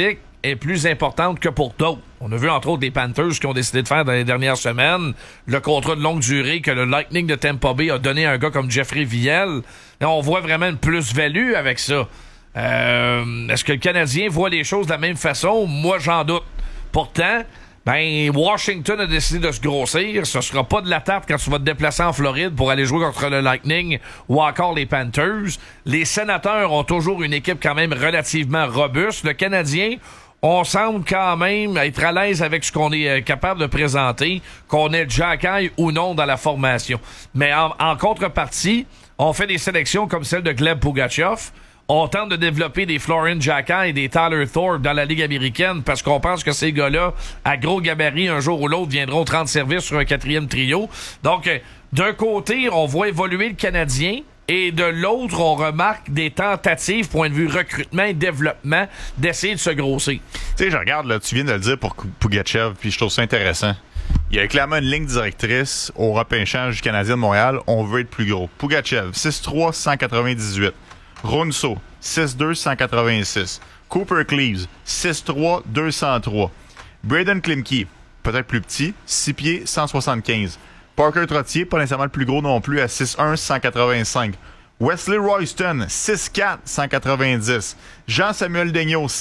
est plus importante que pour d'autres. On a vu entre autres des Panthers qui ont décidé de faire dans les dernières semaines le contrat de longue durée que le Lightning de Tampa Bay a donné à un gars comme Jeffrey Viel. Et on voit vraiment une plus-value avec ça. Est-ce que le Canadien voit les choses de la même façon? Moi, j'en doute. Pourtant, Washington a décidé de se grossir. Ce sera pas de la tarte quand tu vas te déplacer en Floride pour aller jouer contre le Lightning ou encore les Panthers. Les Sénateurs ont toujours une équipe quand même relativement robuste. Le Canadien, on semble quand même être à l'aise avec ce qu'on est capable de présenter, qu'on ait Xhekaj ou non dans la formation. Mais en contrepartie, on fait des sélections comme celle de Gleb Pugachev. On tente de développer des Florian Xhekaj et des Tyler Thorpe dans la Ligue américaine parce qu'on pense que ces gars-là, à gros gabarit, un jour ou l'autre, viendront rendre service sur un 4e trio. Donc, d'un côté, on voit évoluer le Canadien et de l'autre, on remarque des tentatives, point de vue recrutement et développement, d'essayer de se grossir. Tu sais, je regarde, là, tu viens de le dire pour Pugachev, puis je trouve ça intéressant. Il y a clairement une ligne directrice au repêchage du Canadien de Montréal. On veut être plus gros. Pugachev, 6'3", 198. Runso, 6'2", 186. Cooper Cleaves, 6'3", 203. Braden Klimke, peut-être plus petit, 6 pieds, 175. Parker Trottier, pas nécessairement le plus gros non plus, à 6'1", 185. Wesley Royston, 6'4", 190. Jean-Samuel Daigneault,